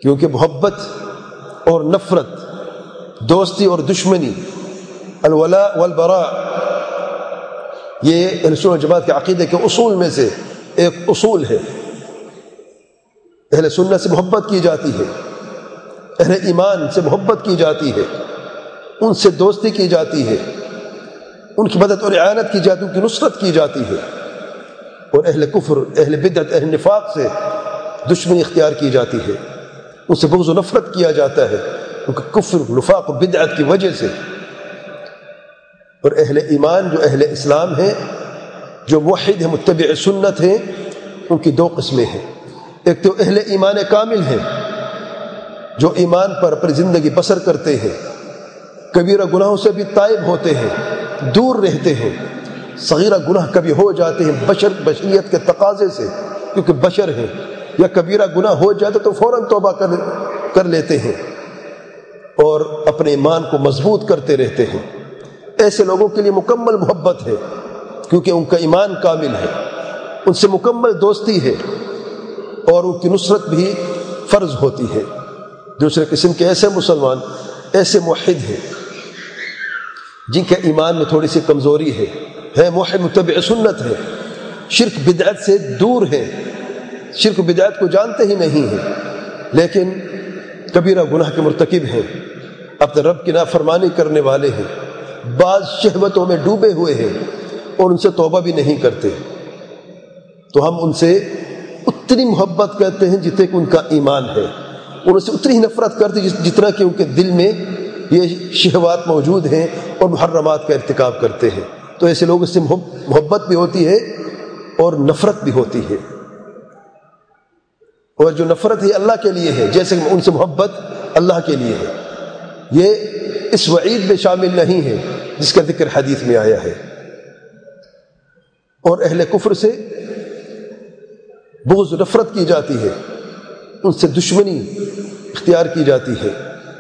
کیونکہ محبت اور نفرت، دوستی اور دشمنی، الولاء والبراء، یہ اہل سنت والجماعت کے عقیدے کے اصول میں سے ایک اصول ہے۔ اہل سنت سے محبت کی جاتی ہے، اہل ایمان سے محبت کی جاتی ہے، ان سے دوستی کی جاتی ہے، ان کی مدد اور اعانت کی جاتی ہے، ان کی نصرت کی جاتی ہے، اور اہل کفر، اہل بدعت، اہل نفاق سے دشمنی اختیار کی جاتی ہے، ان سے بغض و نفرت کیا جاتا ہے ان کا کفر، نفاق و بدعت کی وجہ سے۔ اور اہل ایمان جو اہل اسلام ہیں، جو موحد ہیں، متبع سنت ہیں، ان کی دو قسمیں ہیں۔ ایک تو اہل ایمان کامل ہیں، جو ایمان پر اپنی زندگی بسر کرتے ہیں، کبیرہ گناہوں سے بھی تائب ہوتے ہیں، دور رہتے ہیں، صغیرہ گناہ کبھی ہو جاتے ہیں بشریت کے تقاضے سے، کیونکہ بشر ہیں، یا کبیرہ گناہ ہو جاتا تو فوراً توبہ کر لیتے ہیں اور اپنے ایمان کو مضبوط کرتے رہتے ہیں۔ ایسے لوگوں کے لیے مکمل محبت ہے، کیونکہ ان کا ایمان کامل ہے، ان سے مکمل دوستی ہے، اور ان کی نصرت بھی فرض ہوتی ہے۔ دوسرے قسم کے ایسے مسلمان، ایسے موحد ہیں جن کے ایمان میں تھوڑی سی کمزوری ہے موحد متبع سنت ہے، شرک بدعت سے دور ہے، شرک بدعت کو جانتے ہی نہیں ہیں، لیکن کبیرہ گناہ کے مرتکب ہیں، اپنے رب کی نافرمانی کرنے والے ہیں، بعض شہوتوں میں ڈوبے ہوئے ہیں اور ان سے توبہ بھی نہیں کرتے، تو ہم ان سے اتنی محبت کرتے ہیں جتنے کہ ان کا ایمان ہے، ان سے اتنی ہی نفرت کرتے جتنا کہ ان کے دل میں یہ شہوات موجود ہیں اور محرمات کا ارتکاب کرتے ہیں۔ تو ایسے لوگوں سے محبت بھی ہوتی ہے اور نفرت بھی ہوتی ہے، اور جو نفرت ہے اللہ کے لیے ہے، جیسے کہ ان سے محبت اللہ کے لیے ہے، یہ اس وعید میں شامل نہیں ہے جس کا ذکر حدیث میں آیا ہے۔ اور اہل کفر سے بغض و نفرت کی جاتی ہے، ان سے دشمنی اختیار کی جاتی ہے۔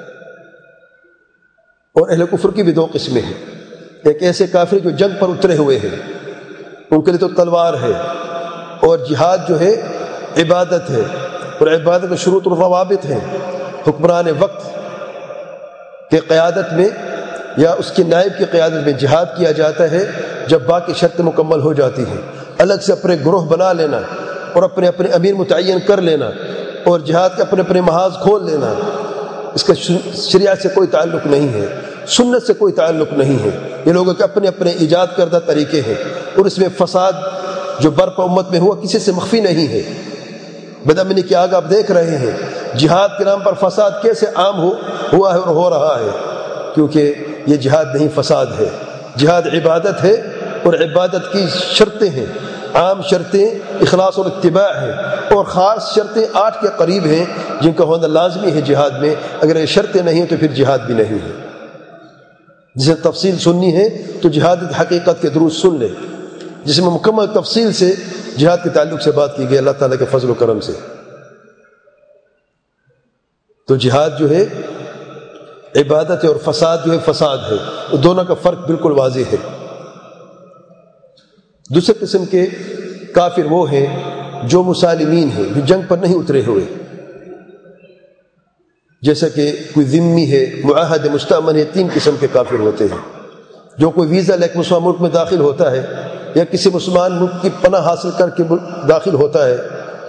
اور اہل کفر کی بھی دو قسمیں ہیں، ایک ایسے کافر جو جنگ پر اترے ہوئے ہیں، ان کے لیے تو تلوار ہے، اور جہاد جو ہے عبادت ہے، اور عبادت میں شروط و ضوابط ہیں، حکمران وقت کے قیادت میں یا اس کے نائب کی قیادت میں جہاد کیا جاتا ہے جب باقی شرطیں مکمل ہو جاتی ہیں۔ الگ سے اپنے گروہ بنا لینا اور اپنے امیر متعین کر لینا اور جہاد کے اپنے محاذ کھول لینا، اس کا شریعت سے کوئی تعلق نہیں ہے، سنت سے کوئی تعلق نہیں ہے، یہ لوگوں کے اپنے ایجاد کردہ طریقے ہیں، اور اس میں فساد جو برپا امت میں ہوا کسی سے مخفی نہیں ہے۔ بدامنی کی آگ آپ دیکھ رہے ہیں، جہاد کے نام پر فساد کیسے عام ہوا ہے اور ہو رہا ہے، کیونکہ یہ جہاد نہیں فساد ہے، جہاد عبادت ہے، اور عبادت کی شرطیں ہیں، عام شرطیں اخلاص اور اتباع ہیں، اور خاص شرطیں 8 کے قریب ہیں جن کا ہونا لازمی ہے جہاد میں۔ اگر یہ شرطیں نہیں ہیں تو پھر جہاد بھی نہیں ہے۔ جسے تفصیل سننی ہے تو جہاد حقیقت کے دروس سن لے، جس میں مکمل تفصیل سے جہاد کے تعلق سے بات کی گئی اللہ تعالیٰ کے فضل و کرم سے۔ تو جہاد جو ہے عبادت ہے اور فساد جو ہے فساد ہے، دونوں کا فرق بالکل واضح ہے۔ دوسرے قسم کے کافر وہ ہیں جو مسالمین ہیں، جو جنگ پر نہیں اترے ہوئے، جیسا کہ کوئی ذمی ہے، معاہد مستأمن ہے، 3 قسم کے کافر ہوتے ہیں۔ جو کوئی ویزا لے کے مسلمان ملک میں داخل ہوتا ہے یا کسی مسلمان ملک کی پناہ حاصل کر کے داخل ہوتا ہے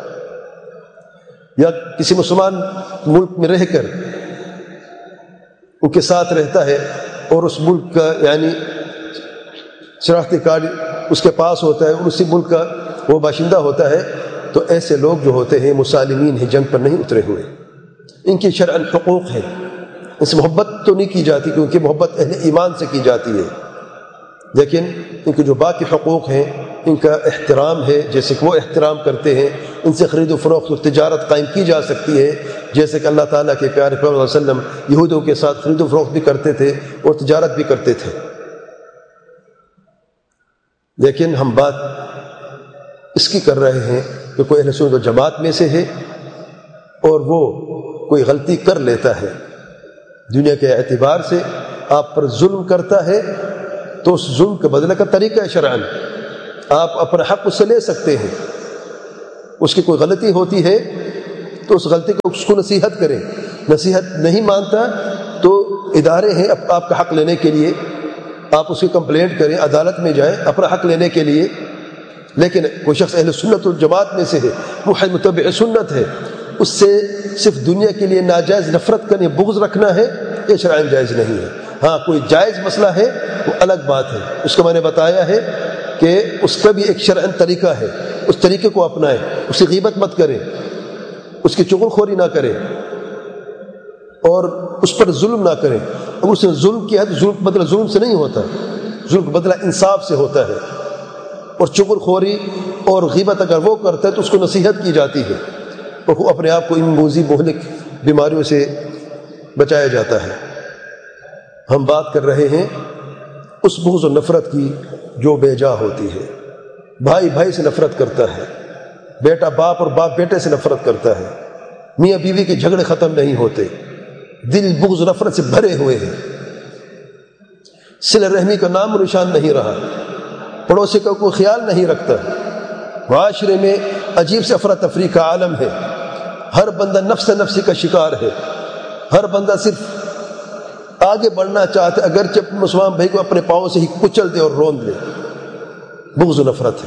یا کسی مسلمان ملک میں رہ کر ان کے ساتھ رہتا ہے اور اس ملک کا یعنی شناختی کارڈ اس کے پاس ہوتا ہے اور اسی ملک کا وہ باشندہ ہوتا ہے، تو ایسے لوگ جو ہوتے ہیں مسالمین ہیں، جنگ پر نہیں اترے ہوئے، ان کی شرعاً حقوق ہیں، ان سے محبت تو نہیں کی جاتی کیونکہ محبت اہل ایمان سے کی جاتی ہے، لیکن ان کے جو باقی حقوق ہیں ان کا احترام ہے، جیسے کہ وہ احترام کرتے ہیں، ان سے خرید و فروخت اور تجارت قائم کی جا سکتی ہے، جیسے کہ اللہ تعالیٰ کے پیارے پیغمبر صلی اللہ علیہ وسلم یہودوں کے ساتھ خرید و فروخت بھی کرتے تھے اور تجارت بھی کرتے تھے۔ لیکن ہم بات اس کی کر رہے ہیں کہ کوئی اہل سنت و جماعت میں سے ہے اور وہ کوئی غلطی کر لیتا ہے، دنیا کے اعتبار سے آپ پر ظلم کرتا ہے، تو اس ظلم کے بدلے کا طریقہ ہے شرعاً، آپ اپنا حق اس سے لے سکتے ہیں۔ اس کی کوئی غلطی ہوتی ہے تو اس غلطی کو اس کو نصیحت کریں. نصیحت نہیں مانتا تو ادارے ہیں آپ کا حق لینے کے لیے، آپ اس کی کمپلینٹ کریں، عدالت میں جائیں اپنا حق لینے کے لیے. لیکن کوئی شخص اہل سنت والجماعت میں سے ہے، وہ متبع سنت ہے، اس سے صرف دنیا کے لیے ناجائز نفرت کرنے، بغض رکھنا ہے، یہ شرعاً جائز نہیں ہے. ہاں کوئی جائز مسئلہ ہے وہ الگ بات ہے، اس کو میں نے بتایا ہے کہ اس کا بھی ایک شرعاً طریقہ ہے، اس طریقے کو اپنائیں. اس کی غیبت مت کریں، اس کی چغل خوری نہ کریں اور اس پر ظلم نہ کریں. اگر اس نے ظلم کیا ہے تو ظلم کا بدلہ ظلم سے نہیں ہوتا، ظلم کا بدلہ انصاف سے ہوتا ہے. اور چغل خوری اور غیبت اگر وہ کرتا ہے تو اس کو نصیحت کی جاتی ہے اور وہ اپنے آپ کو ان موذی مہلک بیماریوں سے بچایا جاتا ہے. ہم بات کر رہے ہیں اس بغض و نفرت کی جو بے جا ہوتی ہے. بھائی بھائی سے نفرت کرتا ہے، بیٹا باپ اور باپ بیٹے سے نفرت کرتا ہے، میاں بیوی کے جھگڑے ختم نہیں ہوتے، دل بغض و نفرت سے بھرے ہوئے ہیں، صلہ رحمی کا نام و نشان نہیں رہا، پڑوسی کا کوئی خیال نہیں رکھتا. معاشرے میں عجیب سے افراتفری کا عالم ہے، ہر بندہ نفس نفسی کا شکار ہے، ہر بندہ صرف آگے بڑھنا چاہتا ہے، اگرچہ مسلمان بھائی کو اپنے پاؤں سے ہی کچل دے اور روند لے. بغض و نفرت ہے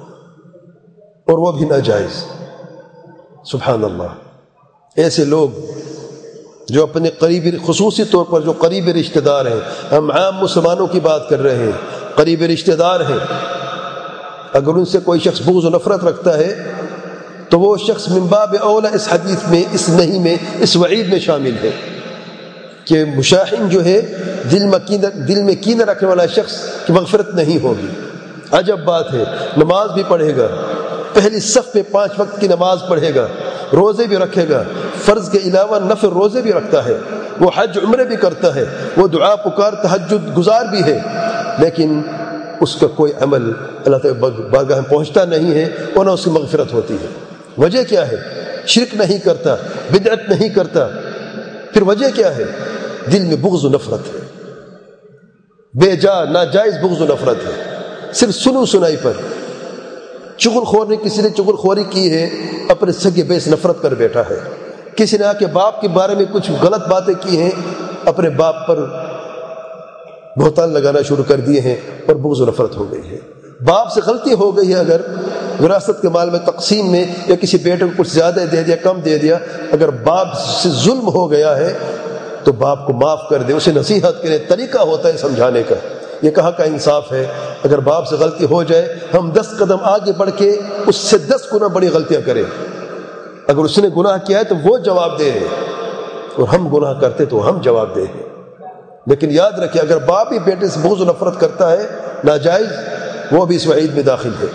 اور وہ بھی ناجائز. سبحان اللہ. ایسے لوگ جو اپنے قریبی، خصوصی طور پر جو قریبی رشتہ دار ہیں، ہم عام مسلمانوں کی بات کر رہے ہیں، قریبی رشتہ دار ہیں، اگر ان سے کوئی شخص بغض و نفرت رکھتا ہے تو وہ شخص من باب اولا اس حدیث میں، اس نہیں میں، اس وعید میں شامل ہے کہ مشاحن جو ہے دل میں کینہ رکھنے والا شخص کی مغفرت نہیں ہوگی. عجب بات ہے، نماز بھی پڑھے گا، پہلی صف میں 5 وقت کی نماز پڑھے گا، روزے بھی رکھے گا، فرض کے علاوہ نفل روزے بھی رکھتا ہے، وہ حج عمرے بھی کرتا ہے، وہ دعا پکار تہجد گزار بھی ہے، لیکن اس کا کوئی عمل اللہ تعالی بارگاہ میں پہنچتا نہیں ہے اور نہ اس کی مغفرت ہوتی ہے. وجہ کیا ہے؟ شرک نہیں کرتا، بدعت نہیں کرتا، پھر وجہ کیا ہے؟ دل میں بغض و نفرت ہے، بے جا ناجائز بغض و نفرت ہے، صرف سنو سنائی پر. چغل خور نے کسی نے چغل خوری کی ہے، اپنے سگے بیس نفرت کر بیٹھا ہے. کسی نے آ کے باپ کے بارے میں کچھ غلط باتیں کی ہیں، اپنے باپ پر بہتان لگانا شروع کر دیے ہیں اور بغض و نفرت ہو گئی ہے. باپ سے غلطی ہو گئی ہے، اگر وراثت کے مال میں تقسیم میں یا کسی بیٹے کو کچھ زیادہ دے دیا، کم دے دیا، اگر باپ سے ظلم ہو گیا ہے تو باپ کو معاف کر دے، اسے نصیحت کرے. طریقہ ہوتا ہے سمجھانے کا. یہ کہاں کا انصاف ہے؟ اگر باپ سے غلطی ہو جائے، ہم 10 قدم آگے بڑھ کے اس سے 10 گنا بڑی غلطیاں کریں. اگر اس نے گناہ کیا ہے تو وہ جواب دے ہے، اور ہم گناہ کرتے تو ہم جواب دے ہیں. لیکن یاد رکھیں، اگر باپ ہی بیٹے سے بغض و نفرت کرتا ہے ناجائز، وہ بھی اس وعید میں داخل ہے.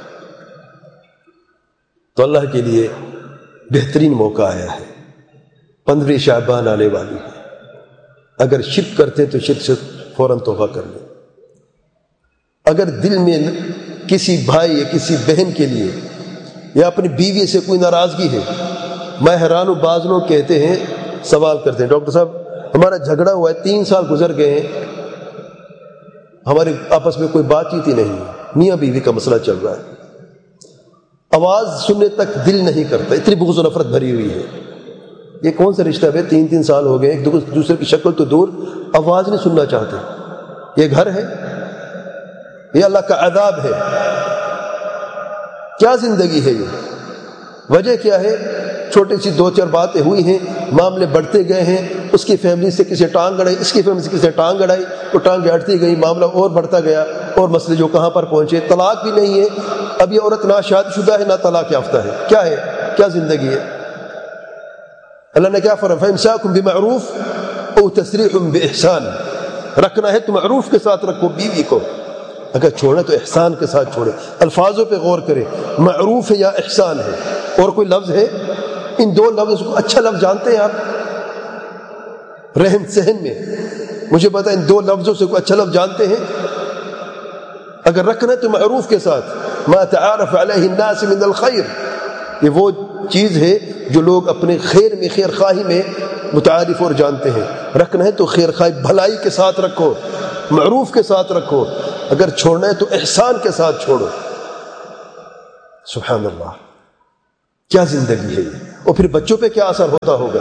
تو اللہ کے لیے بہترین موقع آیا ہے، 15 شعبان آنے والی ہے. اگر شرک کرتے تو شرک سے فوراً توبہ کر لیں. اگر دل میں کسی بھائی یا کسی بہن کے لیے یا اپنی بیوی سے کوئی ناراضگی ہے، میں حیران ہوں، بعض لوگ کہتے ہیں، سوال کرتے ہیں، ڈاکٹر صاحب ہمارا جھگڑا ہوا ہے، 3 سال گزر گئے ہیں، ہمارے آپس میں کوئی بات چیت ہی نہیں ہے، میاں بیوی کا مسئلہ چل رہا ہے، آواز سننے تک دل نہیں کرتا، اتنی بغض و نفرت بھری ہوئی ہے. یہ کون سا رشتہ ہے؟ 3 سال ہو گئے، ایک دوسرے کی شکل تو دور، آواز نہیں سننا چاہتے. یہ گھر ہے؟ یہ اللہ کا عذاب ہے. کیا زندگی ہے یہ؟ وجہ کیا ہے؟ چھوٹی سی 2-4 باتیں ہوئی ہیں، معاملے بڑھتے گئے ہیں، اس کی فیملی سے کسی ٹانگ اڑائی، اس کی فیملی سے کسی ٹانگ اڑائی، تو ٹانگیں اڑتی گئی، معاملہ اور بڑھتا گیا، اور مسئلے جو کہاں پر پہنچے. طلاق بھی نہیں ہے، اب یہ عورت نہ شادی شدہ ہے نہ طلاق یافتہ ہے. کیا ہے؟ کیا زندگی ہے؟ اللہ نے کیا فرمایا؟ فَإِمْسَاكُمْ بِمَعْرُوفٍ أَوْ تَسْرِيحٌ بِإِحْسَانٍ. رکھنا ہے تو معروف کے ساتھ رکھو بیوی کو، اگر چھوڑنا تو احسان کے ساتھ چھوڑے. الفاظوں پہ غور کریں، معروف ہے یا احسان ہے؟ اور کوئی لفظ ہے؟ ان 2 لفظ کو اچھا لفظ جانتے ہیں آپ رہن سہن میں؟ مجھے پتا ان 2 لفظوں سے کوئی اچھا لفظ جانتے ہیں؟ اگر رکھنا ہے تو معروف کے ساتھ. ما تعارف علیہ الناس من الخیر، یہ وہ چیز ہے جو لوگ اپنے خیر میں، خیر خواہی میں متعارف اور جانتے ہیں. رکھنا ہے تو خیر خواہی بھلائی کے ساتھ رکھو، معروف کے ساتھ رکھو. اگر چھوڑنا ہے تو احسان کے ساتھ چھوڑو. سبحان اللہ، کیا زندگی ہے یہ! اور پھر بچوں پہ کیا اثر ہوتا ہوگا؟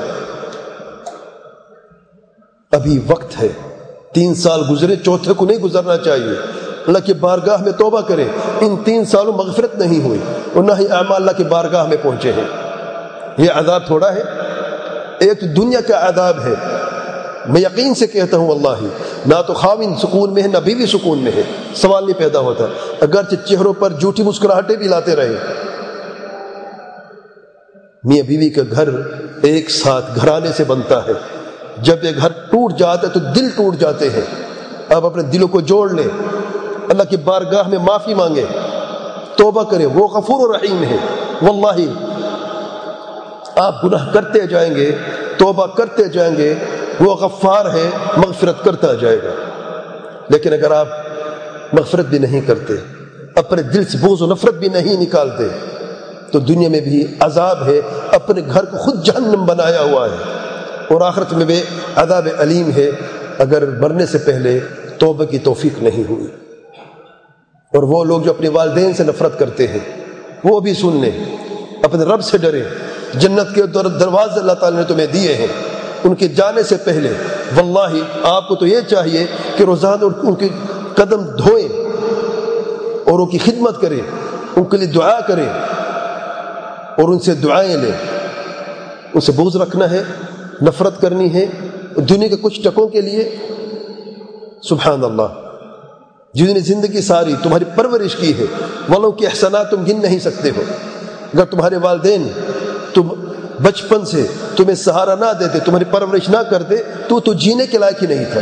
ابھی وقت ہے، 3 سال گزرے، چوتھے کو نہیں گزرنا چاہیے۔ اللہ کی بارگاہ میں توبہ کریں، ان 3 سالوں مغفرت نہیں ہوئی اور نہ ہی اعمال اللہ کی بارگاہ میں پہنچے ہیں۔ یہ عذاب تھوڑا ہے، ایک دنیا کا عذاب ہے۔ میں یقین سے کہتا ہوں واللہ، نہ تو خاوند سکون میں ہے نہ بیوی سکون میں ہے، سوال نہیں پیدا ہوتا، اگرچہ چہروں پر جھوٹی مسکراہٹیں بھی لاتے رہے۔ میاں بیوی کا گھر ایک ساتھ گھرانے سے بنتا ہے، جب یہ گھر ٹوٹ جاتا ہے تو دل ٹوٹ جاتے ہیں۔ آپ اپنے دلوں کو جوڑ لیں، اللہ کی بارگاہ میں معافی مانگیں، توبہ کریں، وہ غفور و رحیم ہے۔ واللہ آپ گناہ کرتے جائیں گے، توبہ کرتے جائیں گے، وہ غفار ہے، مغفرت کرتا جائے گا۔ لیکن اگر آپ مغفرت بھی نہیں کرتے، اپنے دل سے بغض و نفرت بھی نہیں نکالتے، تو دنیا میں بھی عذاب ہے، اپنے گھر کو خود جہنم بنایا ہوا ہے، اور آخرت میں بھی عذاب علیم ہے اگر مرنے سے پہلے توبہ کی توفیق نہیں ہوئی۔ اور وہ لوگ جو اپنے والدین سے نفرت کرتے ہیں، وہ بھی سن لیں، اپنے رب سے ڈریں۔ جنت کے دروازے اللہ تعالیٰ نے تمہیں دیے ہیں، ان کے جانے سے پہلے واللہ آپ کو تو یہ چاہیے کہ روزانہ ان کے قدم دھوئیں اور ان کی خدمت کریں، ان کے لیے دعا کریں اور ان سے دعائیں لیں۔ ان سے بغض رکھنا ہے، نفرت کرنی ہے دنیا کے کچھ ٹکوں کے لیے؟ سبحان اللہ، جس نے زندگی ساری تمہاری پرورش کی ہے، والوں کے احسانات تم گن نہیں سکتے ہو۔ اگر تمہارے والدین تم بچپن سے تمہیں سہارا نہ دیتے، تمہاری پرورش نہ کرتے، تو جینے کے لائق ہی نہیں تھا۔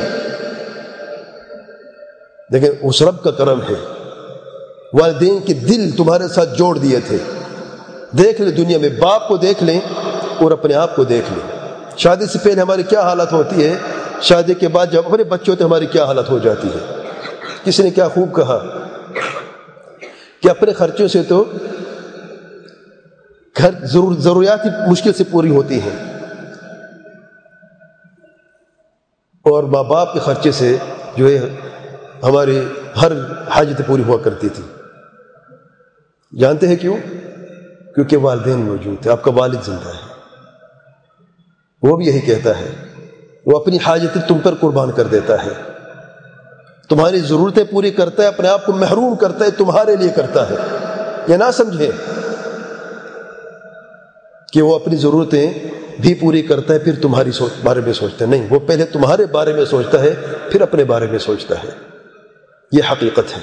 لیکن اس رب کا کرم ہے، والدین کے دل تمہارے ساتھ جوڑ دیے تھے۔ دیکھ لیں دنیا میں، باپ کو دیکھ لیں اور اپنے آپ کو دیکھ لیں۔ شادی سے پہلے ہماری کیا حالت ہوتی ہے، شادی کے بعد جب اپنے بچے ہوتے ہماری کیا حالت ہو جاتی ہے۔ کسی نے کیا خوب کہا کہ اپنے خرچوں سے تو گھر ضروریات ہی مشکل سے پوری ہوتی ہیں، اور ماں باپ کے خرچے سے جو ہے ہماری ہر حاجت پوری ہوا کرتی تھی۔ جانتے ہیں کیوں؟ کیونکہ والدین موجود تھے، آپ کا والد زندہ ہے۔ وہ بھی یہی کہتا ہے، وہ اپنی حاجتیں تم پر قربان کر دیتا ہے، تمہاری ضرورتیں پوری کرتا ہے، اپنے آپ کو محروم کرتا ہے، تمہارے لیے کرتا ہے۔ یہ نہ سمجھیں کہ وہ اپنی ضرورتیں بھی پوری کرتا ہے پھر تمہاری بارے میں سوچتا ہے، نہیں، وہ پہلے تمہارے بارے میں سوچتا ہے پھر اپنے بارے میں سوچتا ہے۔ یہ حقیقت ہے۔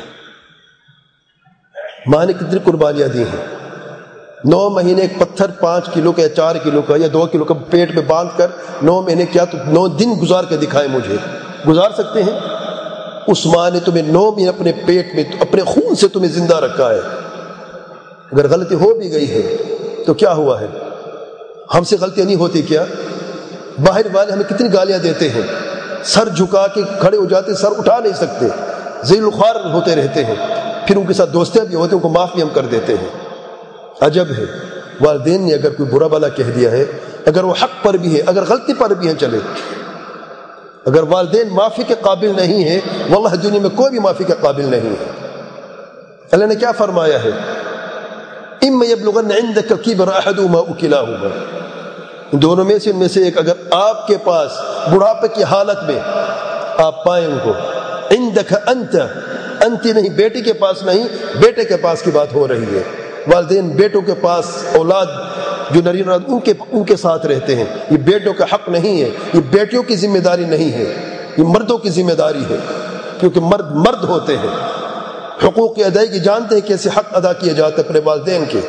ماں نے کتنی قربانیاں دی ہیں، 9 مہینے ایک پتھر 5 کلو کا یا 4 کلو کا یا 2 کلو کا پیٹ میں باندھ کر 9 مہینے کیا تو 9 دن گزار کے دکھائے، مجھے گزار سکتے ہیں؟ اس ماں نے تمہیں 9 مہینے اپنے پیٹ میں اپنے خون سے تمہیں زندہ رکھا ہے۔ اگر غلطی ہو بھی گئی ہے تو کیا ہوا ہے؟ ہم سے غلطیاں نہیں ہوتی کیا؟ باہر والے ہمیں کتنی گالیاں دیتے ہیں، سر جھکا کے کھڑے ہو جاتے، سر اٹھا نہیں سکتے، ذلیل خوار ہوتے رہتے ہیں، پھر ان کے ساتھ دوستیاں بھی ہوتے ہیں، ان کو معاف بھی ہم کر دیتے ہیں۔ عجب ہے، والدین نے اگر کوئی برا بلا کہہ دیا ہے، اگر وہ حق پر بھی ہے، اگر غلطی پر بھی ہیں، چلے، اگر والدین معافی کے قابل نہیں ہیں، واللہ دنیا میں کوئی بھی معافی کے قابل نہیں ہے۔ اللہ نے کیا فرمایا ہے؟ اما یبلغن عندک الکبر احدهما او کلاهما، ان دونوں میں سے ایک اگر آپ کے پاس بڑھاپے کی حالت میں آپ پائیں ان کو، عندک انت نہیں، بیٹی کے پاس نہیں، بیٹے کے پاس کی بات ہو رہی ہے۔ والدین بیٹوں کے پاس، اولاد جو نرین ان کے ساتھ رہتے ہیں، یہ بیٹوں کا حق نہیں ہے، یہ بیٹیوں کی ذمہ داری نہیں ہے، یہ مردوں کی ذمہ داری ہے، کیونکہ مرد ہوتے ہیں، حقوق کی ادائیگی جانتے ہیں کیسے حق ادا کیے جاتے اپنے والدین کے۔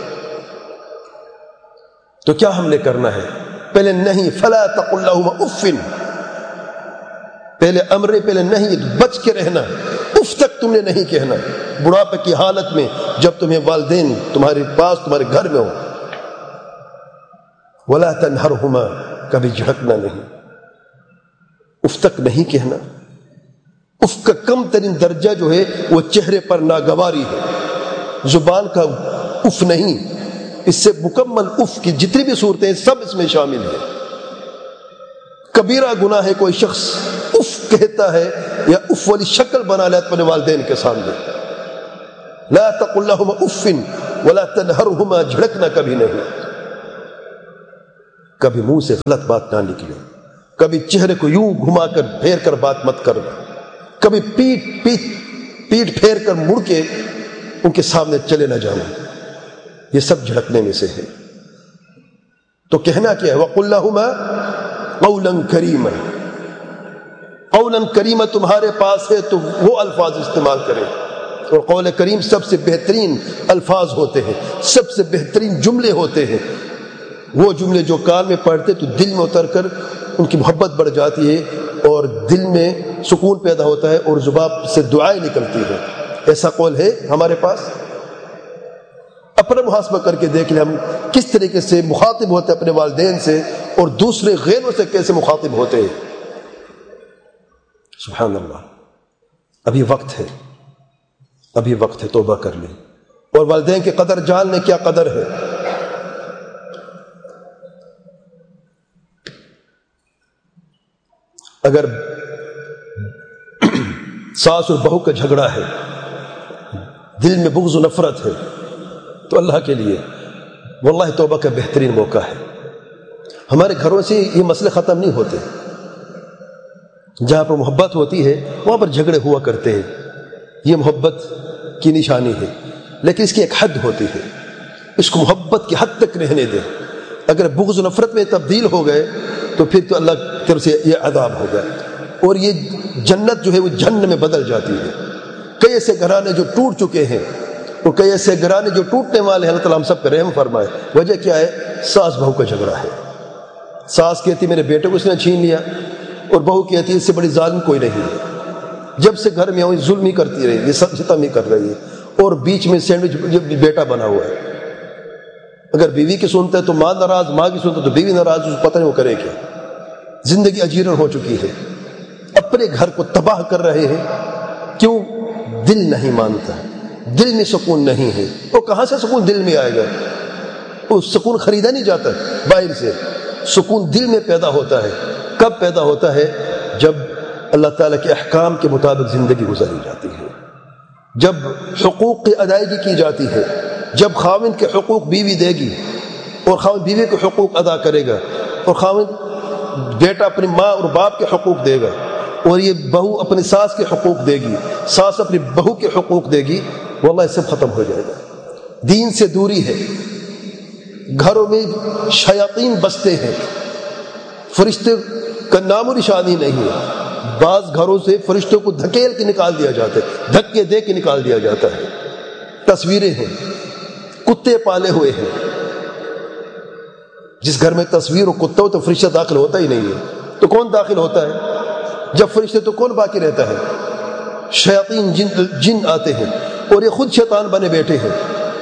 تو کیا ہم نے کرنا ہے؟ پہلے نہیں، فلا تقل لهما اف، پہلے امر، پہلے نہیں، بچ کے رہنا، اف تک تم نے نہیں کہنا بڑھاپے کی حالت میں، جب تمہیں والدین تمہارے پاس، تمہارے گھر میں ہو۔ ولا تنہرهما، کبھی جھڑکنا نہیں، اف تک نہیں کہنا۔ اف کا کم ترین درجہ جو ہے وہ چہرے پر ناگواری ہے، زبان کا اف نہیں، اس سے مکمل اف کی جتنی بھی صورتیں ہیں سب اس میں شامل ہیں۔ کبیرہ گناہ ہے کوئی شخص اف کہتا ہے یا اف والی شکل بنا لیتا اپنے والدین کے سامنے۔ لا تقل لهما اف ولا تنہرهما، جھڑکنا کبھی نہیں۔ کبھی منہ سے غلط بات نہ نکلے، کبھی چہرے کو یوں گھما کر پھیر کر بات مت کرنا، کبھی پیٹ پھیر کر مڑ کے ان کے سامنے چلے نہ جانا، یہ سب جھڑکنے میں سے ہے۔ تو کہنا کیا ہے؟ وَقُلْ لَهُمَا قَوْلًا كَرِيمًا، قولاً کریمہ تمہارے پاس ہے تو وہ الفاظ استعمال کرے، اور قول کریم سب سے بہترین الفاظ ہوتے ہیں، سب سے بہترین جملے ہوتے ہیں، وہ جملے جو کان میں پڑھتے تو دل میں اتر کر ان کی محبت بڑھ جاتی ہے اور دل میں سکون پیدا ہوتا ہے اور زبان سے دعائیں نکلتی ہیں۔ ایسا قول ہے ہمارے پاس؟ اپنا محاسبہ کر کے دیکھ لیں ہم کس طریقے سے مخاطب ہوتے ہیں اپنے والدین سے اور دوسرے غیروں سے کیسے مخاطب ہوتے ہیں۔ سبحان اللہ، ابھی وقت ہے، ابھی وقت ہے، توبہ کر لیں اور والدین کی قدر جان لیں کیا قدر ہے۔ اگر ساس اور بہو کا جھگڑا ہے، دل میں بغض و نفرت ہے، تو اللہ کے لیے واللہ توبہ کا بہترین موقع ہے۔ ہمارے گھروں سے یہ مسئلے ختم نہیں ہوتے، جہاں پر محبت ہوتی ہے وہاں پر جھگڑے ہوا کرتے ہیں، یہ محبت کی نشانی ہے، لیکن اس کی ایک حد ہوتی ہے، اس کو محبت کی حد تک رہنے دیں۔ اگر بغض و نفرت میں تبدیل ہو گئے تو پھر تو اللہ کی طرف سے یہ عذاب ہوگا، اور یہ جنت جو ہے وہ جہنم میں بدل جاتی ہے۔ کئی ایسے گھرانے جو ٹوٹ چکے ہیں اور کئی ایسے گھرانے جو ٹوٹنے والے ہیں، اللہ تعالیٰ ہم سب پہ رحم فرمائے۔ وجہ کیا ہے؟ ساس بہو کا جھگڑا ہے۔ ساس کہتی میرے بیٹے کو اس نے چھین لیا، اور بہو کہتی ہے اس سے بڑی ظالم کوئی نہیں ہے، جب سے گھر میں آئی ظلم ہی کرتی رہی، یہ ستم ہی کر رہی ہے، اور بیچ میں سینڈوچ بیٹا بنا ہوا ہے۔ اگر بیوی کی سنتا ہے تو ماں ناراض، ماں کی سنتا ہے تو بیوی ناراض، اس کو پتہ نہیں وہ کرے کیا۔ زندگی اجیرن ہو چکی ہے، اپنے گھر کو تباہ کر رہے ہیں۔ کیوں؟ دل نہیں مانتا، دل میں سکون نہیں ہے۔ وہ کہاں سے سکون دل میں آئے گا؟ وہ سکون خریدا نہیں جاتا باہر سے، سکون دل میں پیدا ہوتا ہے۔ کب پیدا ہوتا ہے؟ جب اللہ تعالیٰ کے احکام کے مطابق زندگی گزاری جاتی ہے، جب حقوق کی ادائیگی کی جاتی ہے، جب خاوند کے حقوق بیوی دے گی اور خاوند بیوی کے حقوق ادا کرے گا، اور خاوند بیٹا اپنی ماں اور باپ کے حقوق دے گا، اور یہ بہو اپنی ساس کے حقوق دے گی، ساس اپنی بہو کے حقوق دے گی، واللہ سب ختم ہو جائے گا۔ دین سے دوری ہے، گھروں میں شیاطین بستے ہیں، فرشتے کا نام و نشانی نہیں ہے۔ بعض گھروں سے فرشتوں کو دھکیل کے نکال دیا جاتا ہے، دھکے دے کے نکال دیا جاتا ہے۔ تصویریں ہیں، کتے پالے ہوئے ہیں، جس گھر میں تصویر و کتا ہو تو فرشتہ داخل ہوتا ہی نہیں ہے، تو کون داخل ہوتا ہے؟ جب فرشتے تو کون باقی رہتا ہے؟ شیاطین جن آتے ہیں، اور یہ خود شیطان بنے بیٹھے ہیں۔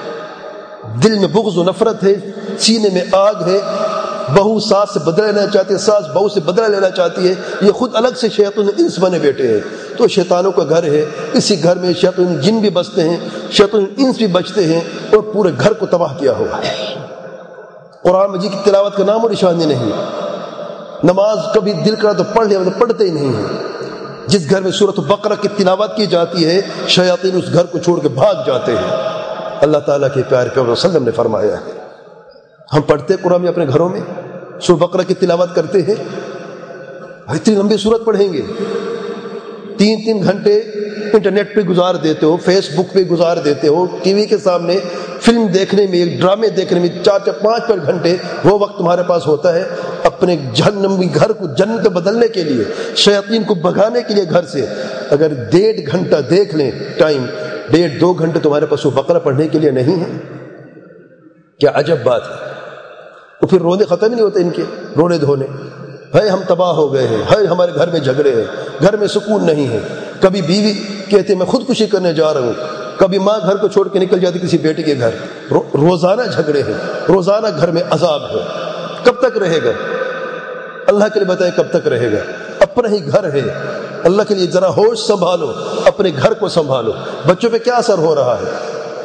دل میں بغض و نفرت ہے، سینے میں آگ ہے، بہو ساس سے بدلہ لینا چاہتی ہے، ساس بہو سے بدلہ لینا چاہتی ہے، یہ خود الگ سے شیطان انس بنے بیٹھے ہیں۔ تو شیطانوں کا گھر ہے، اسی گھر میں شیطان جن بھی بستے ہیں، شیطان انس بھی بچتے ہیں، اور پورے گھر کو تباہ کیا ہوا ہے۔ قرآن مجید کی تلاوت کا نام و نشانی نہیں، نماز کبھی دل کرا تو پڑھ لیا، مطلب پڑھتے ہی نہیں ہیں۔ جس گھر میں سورۃ بقرہ کی تلاوت کی جاتی ہے، شیاطین اس گھر کو چھوڑ کے بھاگ جاتے ہیں۔ اللہ تعالیٰ کے پیارے پیغمبر صلی اللہ علیہ وسلم نے فرمایا ہے۔ ہم پڑھتے قرآن میں اپنے گھروں میں سورۃ بقرہ کی تلاوت کرتے ہیں، اتنی لمبی سورت پڑھیں گے، 3 گھنٹے انٹرنیٹ پہ گزار دیتے ہو، فیس بک پہ گزار دیتے ہو، ٹی وی کے سامنے فلم دیکھنے میں، ڈرامے دیکھنے میں 4-5 گھنٹے وہ وقت تمہارے پاس ہوتا ہے اپنے جہنمی گھر کو جنت بدلنے کے لیے، شیاطین کو بھگانے کے لیے گھر سے۔ اگر 1.5 گھنٹہ دیکھ لیں ٹائم، 1.5-2 گھنٹے تمہارے پاس وہ بقرہ پڑھنے کے لیے نہیں ہے، کیا عجب بات ہے۔ تو پھر رونے ختم ہی نہیں ہوتے ان کے، رونے دھونے، ہے ہم تباہ ہو گئے ہیں، ہے ہمارے گھر میں جھگڑے ہیں، گھر میں سکون نہیں ہے۔ کبھی بیوی کہتے میں خودکشی کرنے جا رہا ہوں، کبھی ماں گھر کو چھوڑ کے نکل جاتی کسی بیٹے کے گھر، روزانہ جھگڑے ہیں، روزانہ گھر میں عذاب ہے۔ کب تک رہے گا؟ اللہ کے لیے بتائے کب تک رہے گا؟ اپنا ہی گھر ہے، اللہ کے لیے ذرا ہوش سنبھالو، اپنے گھر کو سنبھالو۔ بچوں پہ کیا اثر ہو رہا ہے؟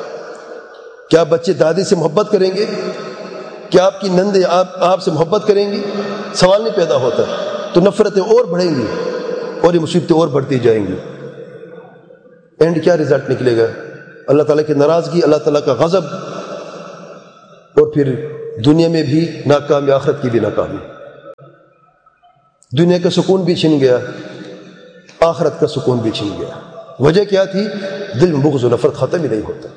کیا بچے دادی سے محبت کریں گے؟ کیا آپ کی نندیں آپ سے محبت کریں گی؟ سوال نہیں پیدا ہوتا، تو نفرتیں اور بڑھیں گی اور یہ مصیبتیں اور بڑھتی جائیں گی۔ اینڈ کیا رزلٹ نکلے گا؟ اللہ تعالیٰ کی ناراضگی، اللہ تعالیٰ کا غضب، اور پھر دنیا میں بھی ناکامی، آخرت کی بھی ناکامی. دنیا کا سکون بھی چھن گیا، آخرت کا سکون بھی چھن گیا. وجہ کیا تھی؟ دل میں بغض و نفرت ختم ہی نہیں ہوتا.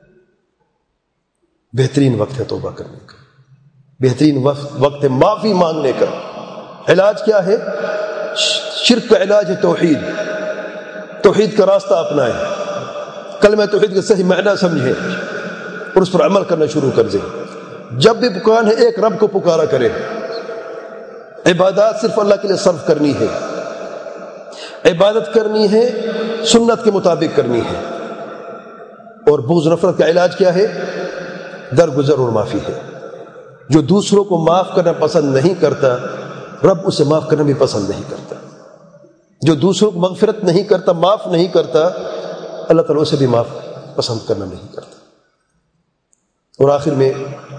بہترین وقت ہے توبہ کرنے کا، بہترین وقت ہے معافی مانگنے کا. علاج کیا ہے؟ شرک کا علاج ہے توحید. توحید کا راستہ اپنائیں، کلمہ توحید کا صحیح معنی سمجھیں اور اس پر عمل کرنا شروع کر دیں. جب بھی پکان ہے ایک رب کو پکارا کرے. عبادات صرف اللہ کے لیے صرف کرنی ہے، عبادت کرنی ہے سنت کے مطابق کرنی ہے. اور بغض نفرت کا علاج کیا ہے؟ درگزر اور معافی ہے. جو دوسروں کو معاف کرنا پسند نہیں کرتا، رب اسے معاف کرنا بھی پسند نہیں کرتا. جو دوسروں کو مغفرت نہیں کرتا، معاف نہیں کرتا، اللہ تعالیٰ اسے بھی معاف پسند کرنا نہیں کرتا. اور آخر میں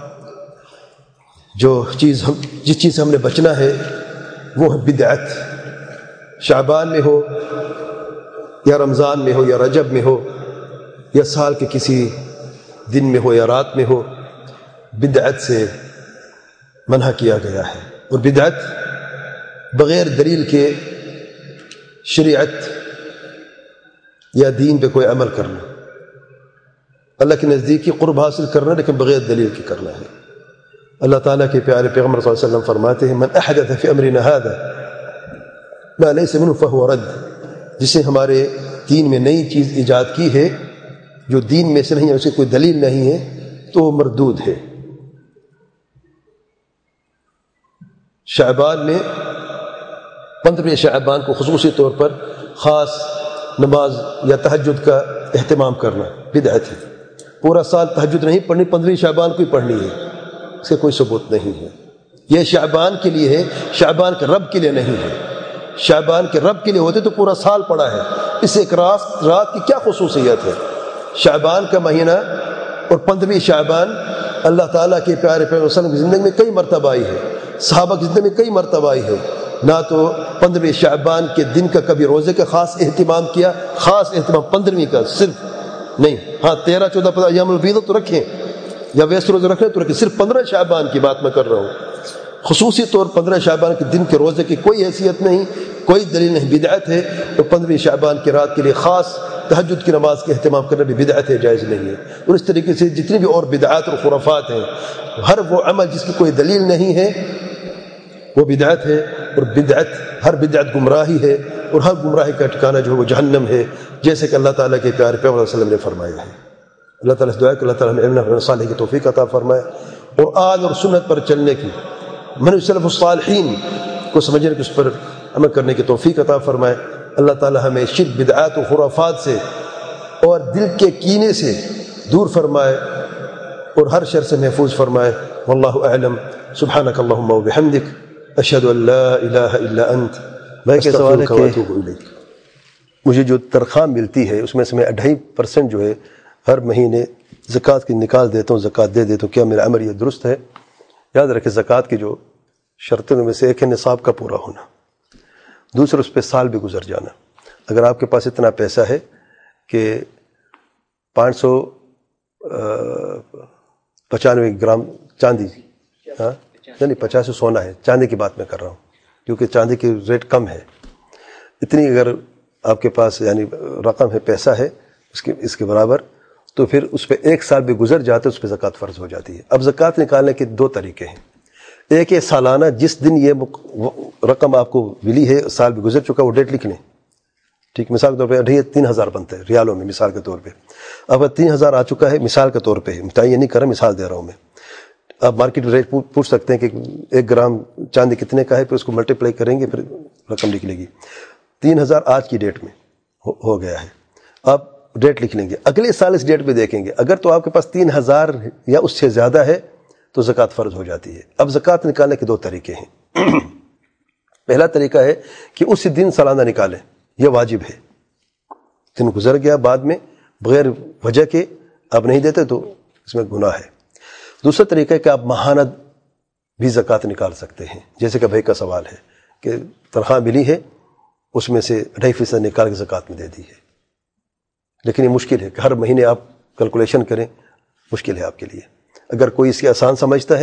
جس چیز سے ہم نے بچنا ہے وہ ہے بدعت. شعبان میں ہو یا رمضان میں ہو یا رجب میں ہو یا سال کے کسی دن میں ہو یا رات میں ہو، بدعت سے منع کیا گیا ہے. اور بدعت بغیر دلیل کے شریعت یا دین پہ کوئی عمل کرنا، اللہ کے نزدیکی قرب حاصل کرنا لیکن بغیر دلیل کے کرنا ہے. اللہ تعالیٰ کے پیارے پیغمبر صلی اللہ علیہ وسلم فرماتے ہیں من احدث فی امرنا ھذا ما لیس منہ فہو رد. جس نے ہمارے دین میں نئی چیز ایجاد کی ہے جو دین میں سے نہیں ہے، اسے کوئی دلیل نہیں ہے تو وہ مردود ہے. شعبان میں 15 شعبان کو خصوصی طور پر خاص نماز یا تہجد کا اہتمام کرنا بدعت ہے. پورا سال تہجد نہیں پڑھنی، 15 شعبان کو ہی پڑھنی ہے، اس کا کوئی ثبوت نہیں ہے. یہ شعبان کے لیے ہے، شعبان کے رب کے لیے نہیں ہے. شعبان کے رب کے لیے ہوتے تو پورا سال پڑا ہے. اس ایک رات کی کیا خصوصیت ہے؟ شعبان کا مہینہ اور 15 شعبان اللہ تعالیٰ کے پیارے پیغمبر صلی اللہ علیہ وسلم کی زندگی میں کئی مرتبہ آئی ہے، صحابہ کی زندگی میں کئی مرتبہ آئی ہے. نہ تو 15 شعبان کے دن کا کبھی روزے کا خاص اہتمام کیا، خاص اہتمام 15ویں کا صرف نہیں. ہاں 13 14 15 ایام البیض تو رکھیں یا ویسے روزے رکھیں تو رکھیں، صرف 15 شعبان کی بات میں کر رہا ہوں. خصوصی طور 15 شعبان کے دن کے روزے کی کوئی حیثیت نہیں، کوئی دلیل نہیں، بدعت ہے. اور 15 شعبان کی رات کے لیے خاص تہجد کی نماز کا اہتمام کرنا بھی بدعت ہے، جائز نہیں ہے. اور اس طریقے سے جتنی بھی اور بدعات اور خرافات ہیں، ہر وہ عمل جس کی کوئی دلیل نہیں ہے وہ بدعت ہے. اور ہر بدعت گمراہی ہے، اور ہر گمراہی کا ٹھکانہ جو ہے وہ جہنم ہے، جیسے کہ اللہ تعالیٰ کے پیارے پیغمبر صلی اللہ علیہ وسلم نے فرمایا ہے. اللہ تعالیٰ سے دعا ہے کہ اللہ تعالیٰ ہمیں علم صالح کی توفیق عطا فرمائے، قرآن اور سنت پر چلنے کی، منہج سلف الصالحین کو سمجھنے کی، اس پر عمل کرنے کی توفیق عطا فرمائے. اللہ تعالیٰ ہمیں شرک، بدعات و خرافات سے اور دل کے کینے سے دور فرمائے اور ہر شر سے محفوظ فرمائے. واللہ اعلم. سبحانک اللہم و بحمدک، اشہد ان لا الہ الا انت، استغفرک و اتوب الیک. مجھے جو تنخواہ ملتی ہے اس میں سے میں 2.5% جو ہے ہر مہینے زکوٰۃ کی نکال دیتا ہوں، زکوٰۃ دے دیتا ہوں. کیا میرا عمل یہ درست ہے؟ یاد رکھیں زکوٰۃ کی جو شرطوں میں سے ایک ہے نصاب کا پورا ہونا، دوسرا اس پہ سال بھی گزر جانا. اگر آپ کے پاس اتنا پیسہ ہے کہ 595 گرام چاندی، ہاں نہیں 50 سونا ہے، چاندی کی بات میں کر رہا ہوں کیونکہ چاندی کی ریٹ کم ہے، اتنی اگر آپ کے پاس یعنی رقم ہے، پیسہ ہے اس کے برابر، تو پھر اس پہ 1 سال بھی گزر جاتا ہے، اس پہ زکوٰۃ فرض ہو جاتی ہے. اب زکوٰۃ نکالنے کے 2 طریقے ہیں. ایک ہے سالانہ، جس دن یہ رقم آپ کو ملی ہے سال بھی گزر چکا، وہ ڈیٹ لکھ لیں. ٹھیک، مثال کے طور پہ 3000 بنتا ہے ریالوں میں، مثال کے طور پہ. اب 3000 آ چکا ہے، مثال کے طور پہ متعین نہیں کر رہا، مثال دے رہا ہوں میں. آپ مارکیٹ ریٹ پوچھ سکتے ہیں کہ 1 گرام چاندی کتنے کا ہے، پھر اس کو ملٹیپلائی کریں گے، پھر رقم نکلے گی. 3000 آج کی ڈیٹ میں ہو گیا ہے. آپ ڈیٹ لکھ لیں گے، اگلے سال اس ڈیٹ پہ دیکھیں گے، اگر تو آپ کے پاس 3000 یا اس سے زیادہ ہے تو زکوٰۃ فرض ہو جاتی ہے. اب زکوٰۃ نکالنے کے 2 طریقے ہیں. پہلا طریقہ ہے کہ اسی دن سالانہ نکالیں، یہ واجب ہے. دن گزر گیا بعد میں بغیر وجہ کے آپ نہیں دیتے تو اس میں گناہ ہے. دوسرا طریقہ ہے کہ آپ ماہانہ بھی زکوٰۃ نکال سکتے ہیں، جیسے کہ بھائی کا سوال ہے کہ تنخواہ ملی ہے اس میں سے 2.5% نکال کے زکوٰۃ میں دے دی ہے. لیکن یہ مشکل ہے کہ ہر مہینے آپ کیلکولیشن کریں، مشکل ہے آپ کے لیے. اگر کوئی اس کی آسان سمجھتا ہے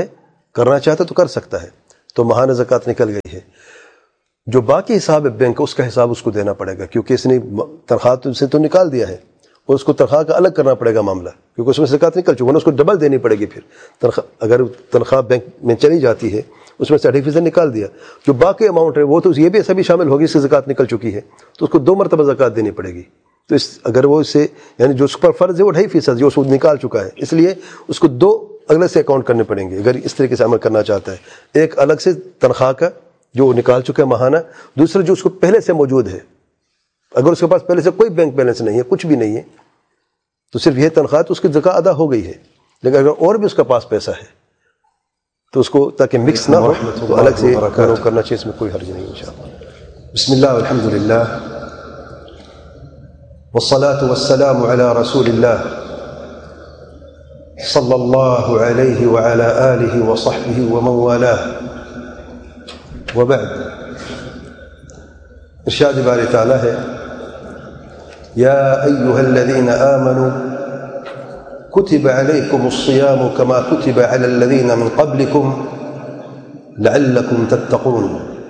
کرنا چاہتا تو کر سکتا ہے، تو ماہانہ زکوٰۃ نکل گئی ہے۔ جو باقی حساب ہے بینک کا، اس کا حساب اس کو دینا پڑے گا، کیونکہ اس نے تنخواہ سے تو نکال دیا ہے، اور اس کو تنخواہ کا الگ کرنا پڑے گا معاملہ، کیونکہ اس میں زکوٰۃ نکل چکا ہے، اس کو ڈبل دینی پڑے گی پھر تنخواہ۔ اگر تنخواہ بینک میں چلی جاتی ہے، اس میں سے 8% نکال دیا، جو باقی اماؤنٹ ہے وہ تو یہ بھی سبھی شامل ہوگی، اس کی زکوٰۃ نکل چکی ہے، تو اس کو 2 مرتبہ زکوٰۃ دینی پڑے گی۔ تو اگر وہ اسے یعنی جو اس پر فرض ہے وہ 2.5% جو اس کو نکال چکا ہے، اس لیے اس کو 2 اگلے سے اکاؤنٹ کرنے پڑیں گے اگر اس طریقے سے عمل کرنا چاہتا ہے۔ ایک الگ سے تنخواہ کا جو وہ نکال چکا ہے ماہانہ، دوسرا جو اس کو پہلے سے موجود ہے، اگر اس کے پاس پہلے سے کوئی بینک بیلنس نہیں ہے، کچھ بھی نہیں ہے، تو صرف یہ تنخواہ تو اس کی زکوٰۃ ادا ہو گئی ہے، لیکن اگر اور بھی اس کے پاس پیسہ ہے تو اس کو تاکہ مکس نہ ہو تو الگ سے کرنا چاہیے، اس میں کوئی حرج نہیں انشاءاللہ۔ بسم اللہ والحمد للہ والصلاة والسلام على رسول اللہ صلی اللہ علیہ وعلى آلہ وصحبہ ومن والاه وبعد۔ ارشاد باری تعالی ہے، یا ایہا الذین آمنوا کتب علیکم الصیام کما کتب علی الذین من قبلکم لعلکم تتقون۔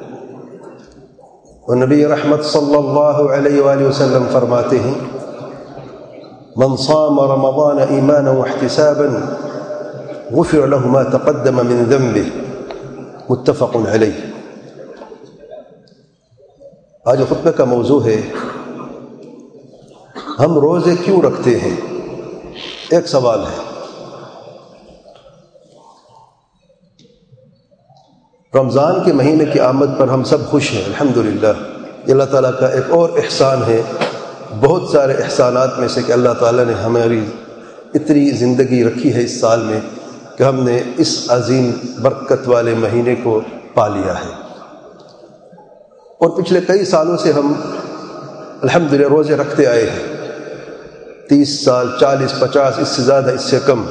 اور نبی رحمت صلی اللہ علیہ وآلہ وسلم فرماتے ہیں، من صام رمضان ایمانا واحتسابا غفر له ما تقدم من ذنبه متفق علیہ۔ آج خطبہ کا موضوع ہے ہم روزے کیوں رکھتے ہیں۔ ایک سوال ہے، رمضان کے مہینے کی آمد پر ہم سب خوش ہیں الحمدللہ، یہ اللہ تعالیٰ کا ایک اور احسان ہے بہت سارے احسانات میں سے کہ اللہ تعالیٰ نے ہماری اتنی زندگی رکھی ہے اس سال میں کہ ہم نے اس عظیم برکت والے مہینے کو پا لیا ہے، اور پچھلے کئی سالوں سے ہم الحمدللہ روزے رکھتے آئے ہیں، 30 سال 40 50 اس سے زیادہ اس سے کم۔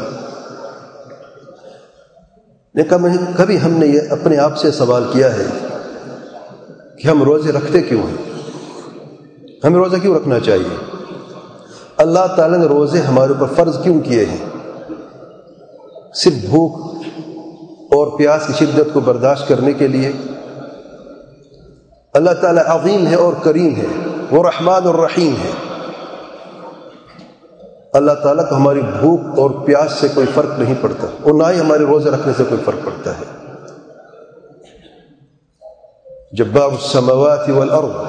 لیکن کبھی ہم نے یہ اپنے آپ سے سوال کیا ہے کہ ہم روزے رکھتے کیوں ہیں، ہمیں روزہ کیوں رکھنا چاہیے؟ اللہ تعالیٰ نے روزے ہمارے اوپر فرض کیوں کیے ہیں؟ صرف بھوک اور پیاس کی شدت کو برداشت کرنے کے لیے؟ اللہ تعالیٰ عظیم ہے اور کریم ہے، وہ رحمان اور رحیم ہے۔ اللہ تعالیٰ کو ہماری بھوک اور پیاس سے کوئی فرق نہیں پڑتا، اور نہ ہی ہمارے روزے رکھنے سے کوئی فرق پڑتا ہے۔ جبار السماوات والارض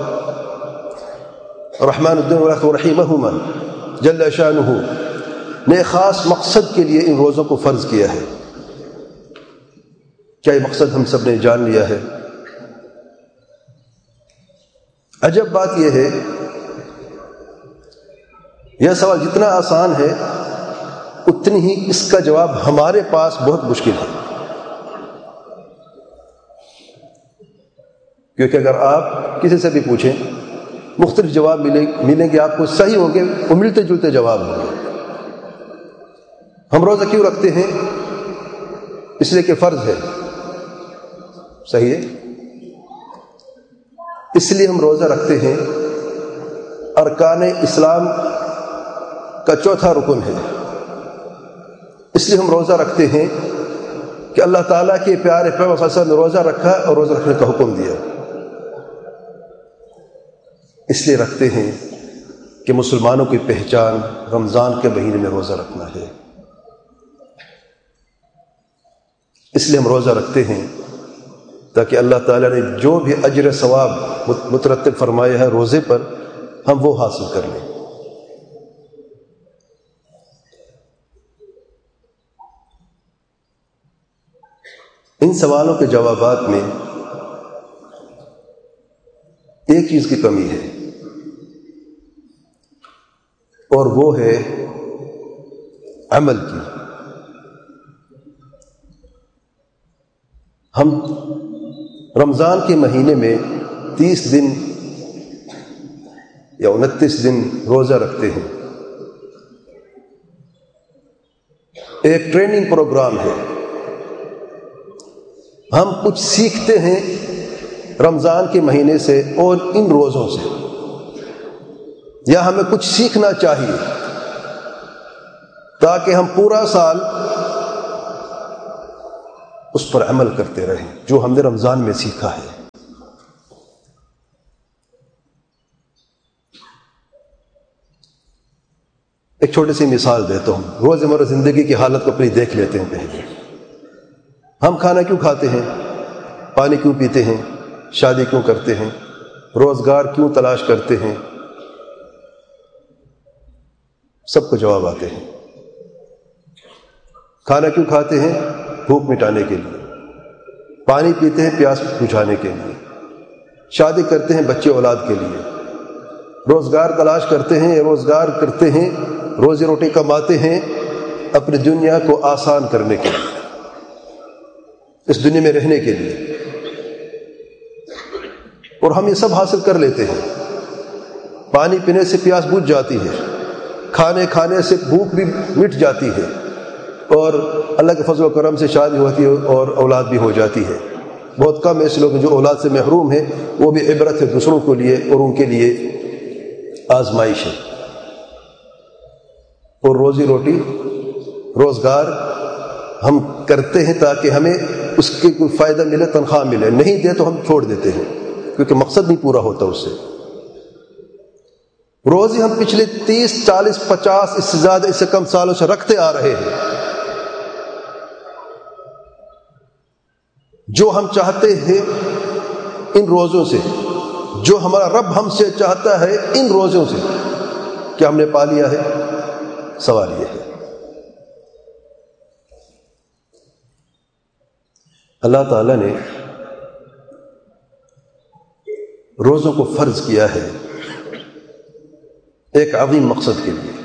رحمان الدین ورحیمہما جل شانہ نے خاص مقصد کے لیے ان روزوں کو فرض کیا ہے۔ کیا یہ مقصد ہم سب نے جان لیا ہے؟ عجب بات یہ ہے، یہ سوال جتنا آسان ہے اتنی ہی اس کا جواب ہمارے پاس بہت مشکل ہے، کیونکہ اگر آپ کسی سے بھی پوچھیں مختلف جواب ملیں گے آپ کو، صحیح ہوں گے وہ ملتے جلتے جواب ہوں گے۔ ہم روزہ کیوں رکھتے ہیں؟ اس لیے کہ فرض ہے، صحیح ہے، اس لیے ہم روزہ رکھتے ہیں، ارکان اسلام کا چوتھا رکن ہے، اس لیے ہم روزہ رکھتے ہیں کہ اللہ تعالیٰ کے پیارے پیغمبر صلی اللہ علیہ وسلم نے روزہ رکھا اور روزہ رکھنے کا حکم دیا، اس لیے رکھتے ہیں کہ مسلمانوں کی پہچان رمضان کے مہینے میں روزہ رکھنا ہے، اس لیے ہم روزہ رکھتے ہیں تاکہ اللہ تعالیٰ نے جو بھی اجر ثواب مترتب فرمایا ہے روزے پر ہم وہ حاصل کر لیں۔ ان سوالوں کے جوابات میں ایک چیز کی کمی ہے، اور وہ ہے عمل کی۔ ہم رمضان کے مہینے میں 30 دن یا 29 دن روزہ رکھتے ہیں، ایک ٹریننگ پروگرام ہے، ہم کچھ سیکھتے ہیں رمضان کے مہینے سے اور ان روزوں سے، یا ہمیں کچھ سیکھنا چاہیے تاکہ ہم پورا سال اس پر عمل کرتے رہیں جو ہم نے رمضان میں سیکھا ہے۔ ایک چھوٹی سی مثال دیتا ہوں، روزمرہ زندگی کی حالت کو اپنی دیکھ لیتے ہیں۔ پہلے ہم کھانا کیوں کھاتے ہیں، پانی کیوں پیتے ہیں، شادی کیوں کرتے ہیں، روزگار کیوں تلاش کرتے ہیں، سب کو جواب آتے ہیں۔ کھانا کیوں کھاتے ہیں، بھوک مٹانے کے لیے، پانی پیتے ہیں پیاس بجھانے کے لیے، شادی کرتے ہیں بچے اولاد کے لیے، روزگار تلاش کرتے ہیں، روزگار کرتے ہیں، روزی روٹی کماتے ہیں اپنی دنیا کو آسان کرنے کے لیے، اس دنیا میں رہنے کے لیے، اور ہم یہ سب حاصل کر لیتے ہیں۔ پانی پینے سے پیاس بجھ جاتی ہے، کھانے سے بھوک بھی مٹ جاتی ہے، اور اللہ کے فضل و کرم سے شادی ہوتی ہے اور اولاد بھی ہو جاتی ہے۔ بہت کم ایسے لوگ جو اولاد سے محروم ہیں، وہ بھی عبرت ہے دوسروں کے لیے اور ان کے لیے آزمائش ہے۔ اور روزی روٹی روزگار ہم کرتے ہیں تاکہ ہمیں اس کے کوئی فائدہ ملے، تنخواہ ملے، نہیں دے تو ہم چھوڑ دیتے ہیں کیونکہ مقصد نہیں پورا ہوتا اس سے۔ روزی ہم پچھلے 30 40 50 اس سے زیادہ اس سے کم سالوں سے رکھتے آ رہے ہیں۔ جو ہم چاہتے ہیں ان روزوں سے، جو ہمارا رب ہم سے چاہتا ہے ان روزوں سے، کیا ہم نے پا لیا ہے؟ سوال یہ ہے۔ اللہ تعالیٰ نے روزوں کو فرض کیا ہے ایک عظیم مقصد کے لیے۔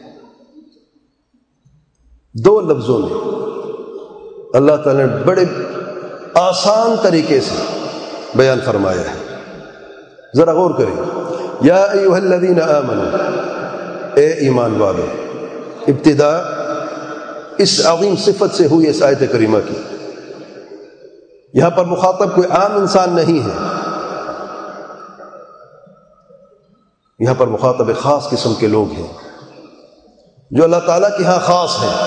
2 لفظوں میں اللہ تعالیٰ نے بڑے آسان طریقے سے بیان فرمایا ہے، ذرا غور کریں۔ یا ایھا الذین آمنوا، اے ایمان والو، ابتدا اس عظیم صفت سے ہوئی اس آیت کریمہ کی۔ یہاں پر مخاطب کوئی عام انسان نہیں ہے، یہاں پر مخاطب خاص قسم کے لوگ ہیں جو اللہ تعالیٰ کے ہاں خاص ہیں،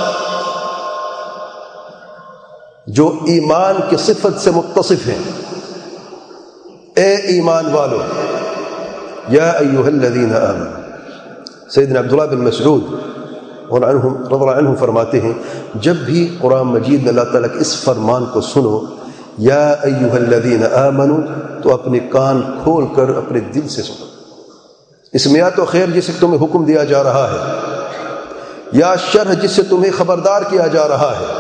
جو ایمان کی صفت سے متصف ہیں۔ اے ایمان والو، یا ایھا الذین آمنوا۔ سیدنا عبداللہ بن مسعود رضی اللہ عنہ فرماتے ہیں، جب بھی قرآن مجید میں اللہ تعالیٰ کے اس فرمان کو سنو، یا ایھا الذین آمنوا، تو اپنے کان کھول کر اپنے دل سے سنو۔ اس میں یا تو خیر جس سے تمہیں حکم دیا جا رہا ہے، یا شر جس سے تمہیں خبردار کیا جا رہا ہے۔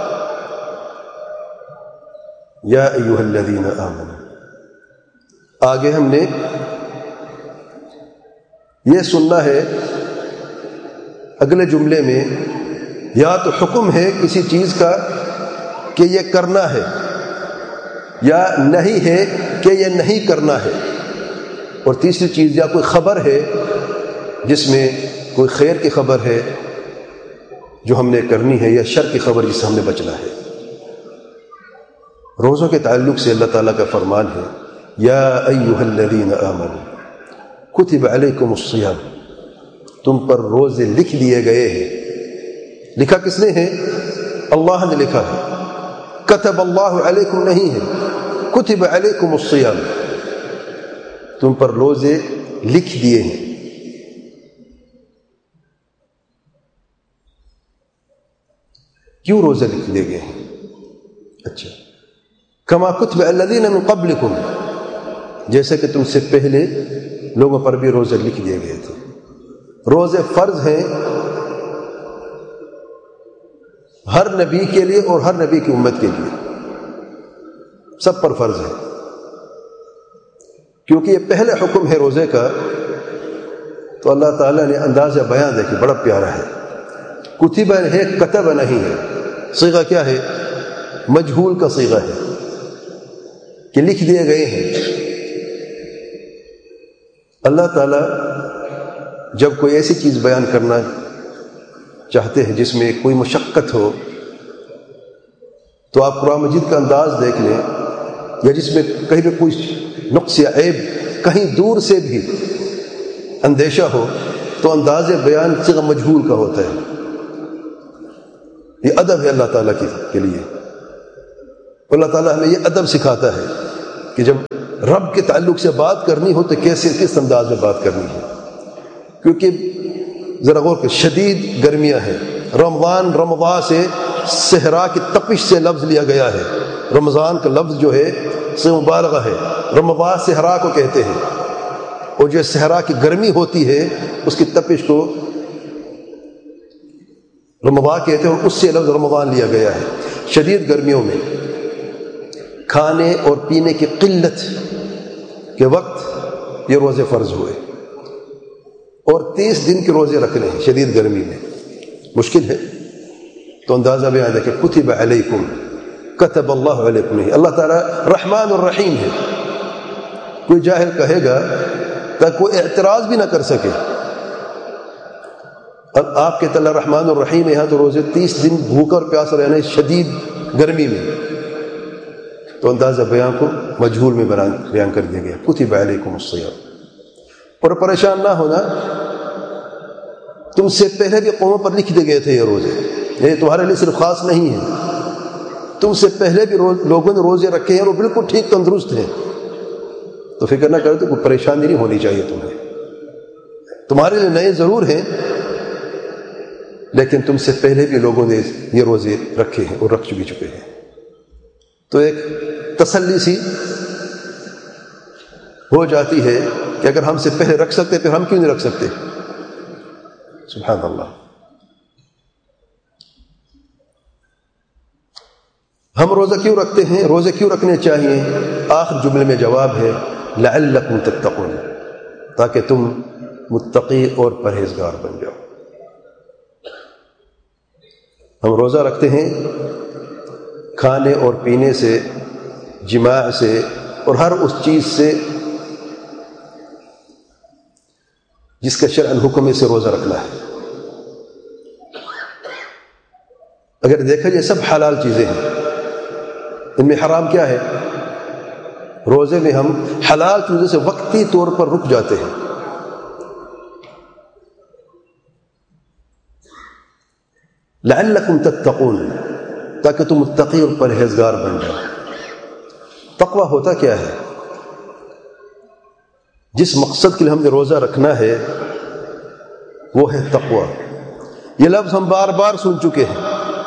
یا ایھا الذین آمنوا، آگے ہم نے یہ سننا ہے اگلے جملے میں، یا تو حکم ہے کسی چیز کا کہ یہ کرنا ہے، یا نہیں ہے کہ یہ نہیں کرنا ہے، اور تیسری چیز یا کوئی خبر ہے جس میں کوئی خیر کی خبر ہے جو ہم نے کرنی ہے، یا شر کی خبر جس سے ہم نے بچنا ہے۔ روزوں کے تعلق سے اللہ تعالیٰ کا فرمان ہے، یا ایھا الذین آمنوا کتب علیکم الصیام، تم پر روزے لکھ دیے گئے ہیں۔ لکھا کس نے ہے؟ اللہ نے لکھا ہے۔ کتب اللہ علیکم نہیں ہے، کتب علیکم الصیام، تم پر روزے لکھ دیے ہیں۔ کیوں روزے لکھ دیے گئے ہیں؟ اچھا، کما کتب الذین من قبلکم، جیسے کہ تم سے پہلے لوگوں پر بھی روزے لکھ دیے گئے تھے۔ روزے فرض ہیں ہر نبی کے لیے اور ہر نبی کی امت کے لیے، سب پر فرض ہے، کیونکہ یہ پہلا حکم ہے روزے کا۔ تو اللہ تعالیٰ نے اندازہ بیان دیکھیں، بڑا پیارا ہے۔ کتب ہے، کتب نہیں ہے۔ صیغہ کیا ہے؟ مجہول کا صیغہ ہے کہ لکھ دیے گئے ہیں۔ اللہ تعالیٰ جب کوئی ایسی چیز بیان کرنا چاہتے ہیں جس میں کوئی مشقت ہو، تو آپ قرآن مجید کا انداز دیکھ لیں، یا جس میں کہیں بھی کوئی نقص یا عیب کہیں دور سے بھی اندیشہ ہو، تو انداز بیان صیغہ مجہول کا ہوتا ہے۔ یہ ادب ہے اللہ تعالیٰ کے لیے۔ اللہ تعالیٰ ہمیں یہ ادب سکھاتا ہے کہ جب رب کے تعلق سے بات کرنی ہو تو کس انداز میں بات کرنی ہے. کیونکہ ذرا غور کر، شدید گرمیاں ہیں. رمضان سے صحرا کی تپش سے لفظ لیا گیا ہے. رمضان کا لفظ جو ہے سے مبالغہ ہے. رمضان صحرا کو کہتے ہیں، اور جو صحرا کی گرمی ہوتی ہے اس کی تپش کو رمضان کہتے ہیں، اور اس سے لفظ رمضان لیا گیا ہے. شدید گرمیوں میں کھانے اور پینے کی قلت کے وقت یہ روزے فرض ہوئے، اور 30 دن کے روزے رکھنے ہیں شدید گرمی میں. مشکل ہے تو اندازہ بیان ہے کہ کتب علیکم، کتب اللہ علیکم نہیں. اللہ تعالیٰ رحمان الرحیم ہے. کوئی جاہل کہے گا تاکہ کوئی اعتراض بھی نہ کر سکے. اور آپ کہتے اللہ رحمان الرحیم ہے، یہاں تو روزے 30 دن بھوکا اور پیاسا رہنا شدید گرمی میں، تو اندازہ بیان کو مجہول میں بیان کر دیا گیا. کتب علیکم الصیام. اور پریشان نہ ہونا، تم سے پہلے بھی قوموں پر لکھ دیے گئے تھے یہ روزے، یہ تمہارے لیے صرف خاص نہیں ہے. تم سے پہلے بھی لوگوں نے روزے رکھے ہیں اور وہ بالکل ٹھیک تندرست ہیں. تو فکر نہ کرو تو کوئی پریشانی نہیں ہونی چاہیے تمہیں. تمہارے لیے نئے ضرور ہیں، لیکن تم سے پہلے بھی لوگوں نے یہ روزے رکھے ہیں اور رکھ چکے ہیں. تو ایک تسلی سی ہو جاتی ہے کہ اگر ہم سے پہلے رکھ سکتے پھر ہم کیوں نہیں رکھ سکتے. سبحان اللہ. ہم روزہ کیوں رکھتے ہیں، روزے کیوں رکھنے چاہیے؟ آخر جملے میں جواب ہے لعلکم تتقون، تاکہ تم متقی اور پرہیزگار بن جاؤ. ہم روزہ رکھتے ہیں کھانے اور پینے سے، جماع سے، اور ہر اس چیز سے جس کا شرعاً حکم ہے سے روزہ رکھنا ہے. اگر دیکھا جائے سب حلال چیزیں ہیں، ان میں حرام کیا ہے؟ روزے میں ہم حلال چیزوں سے وقتی طور پر رک جاتے ہیں. لعلکم تتقون، تاکہ تم متقی اور پرہیزگار بن جاؤ. تقوی ہوتا کیا ہے؟ جس مقصد کے لیے ہم نے روزہ رکھنا ہے وہ ہے تقوی. یہ لفظ ہم بار بار سن چکے ہیں،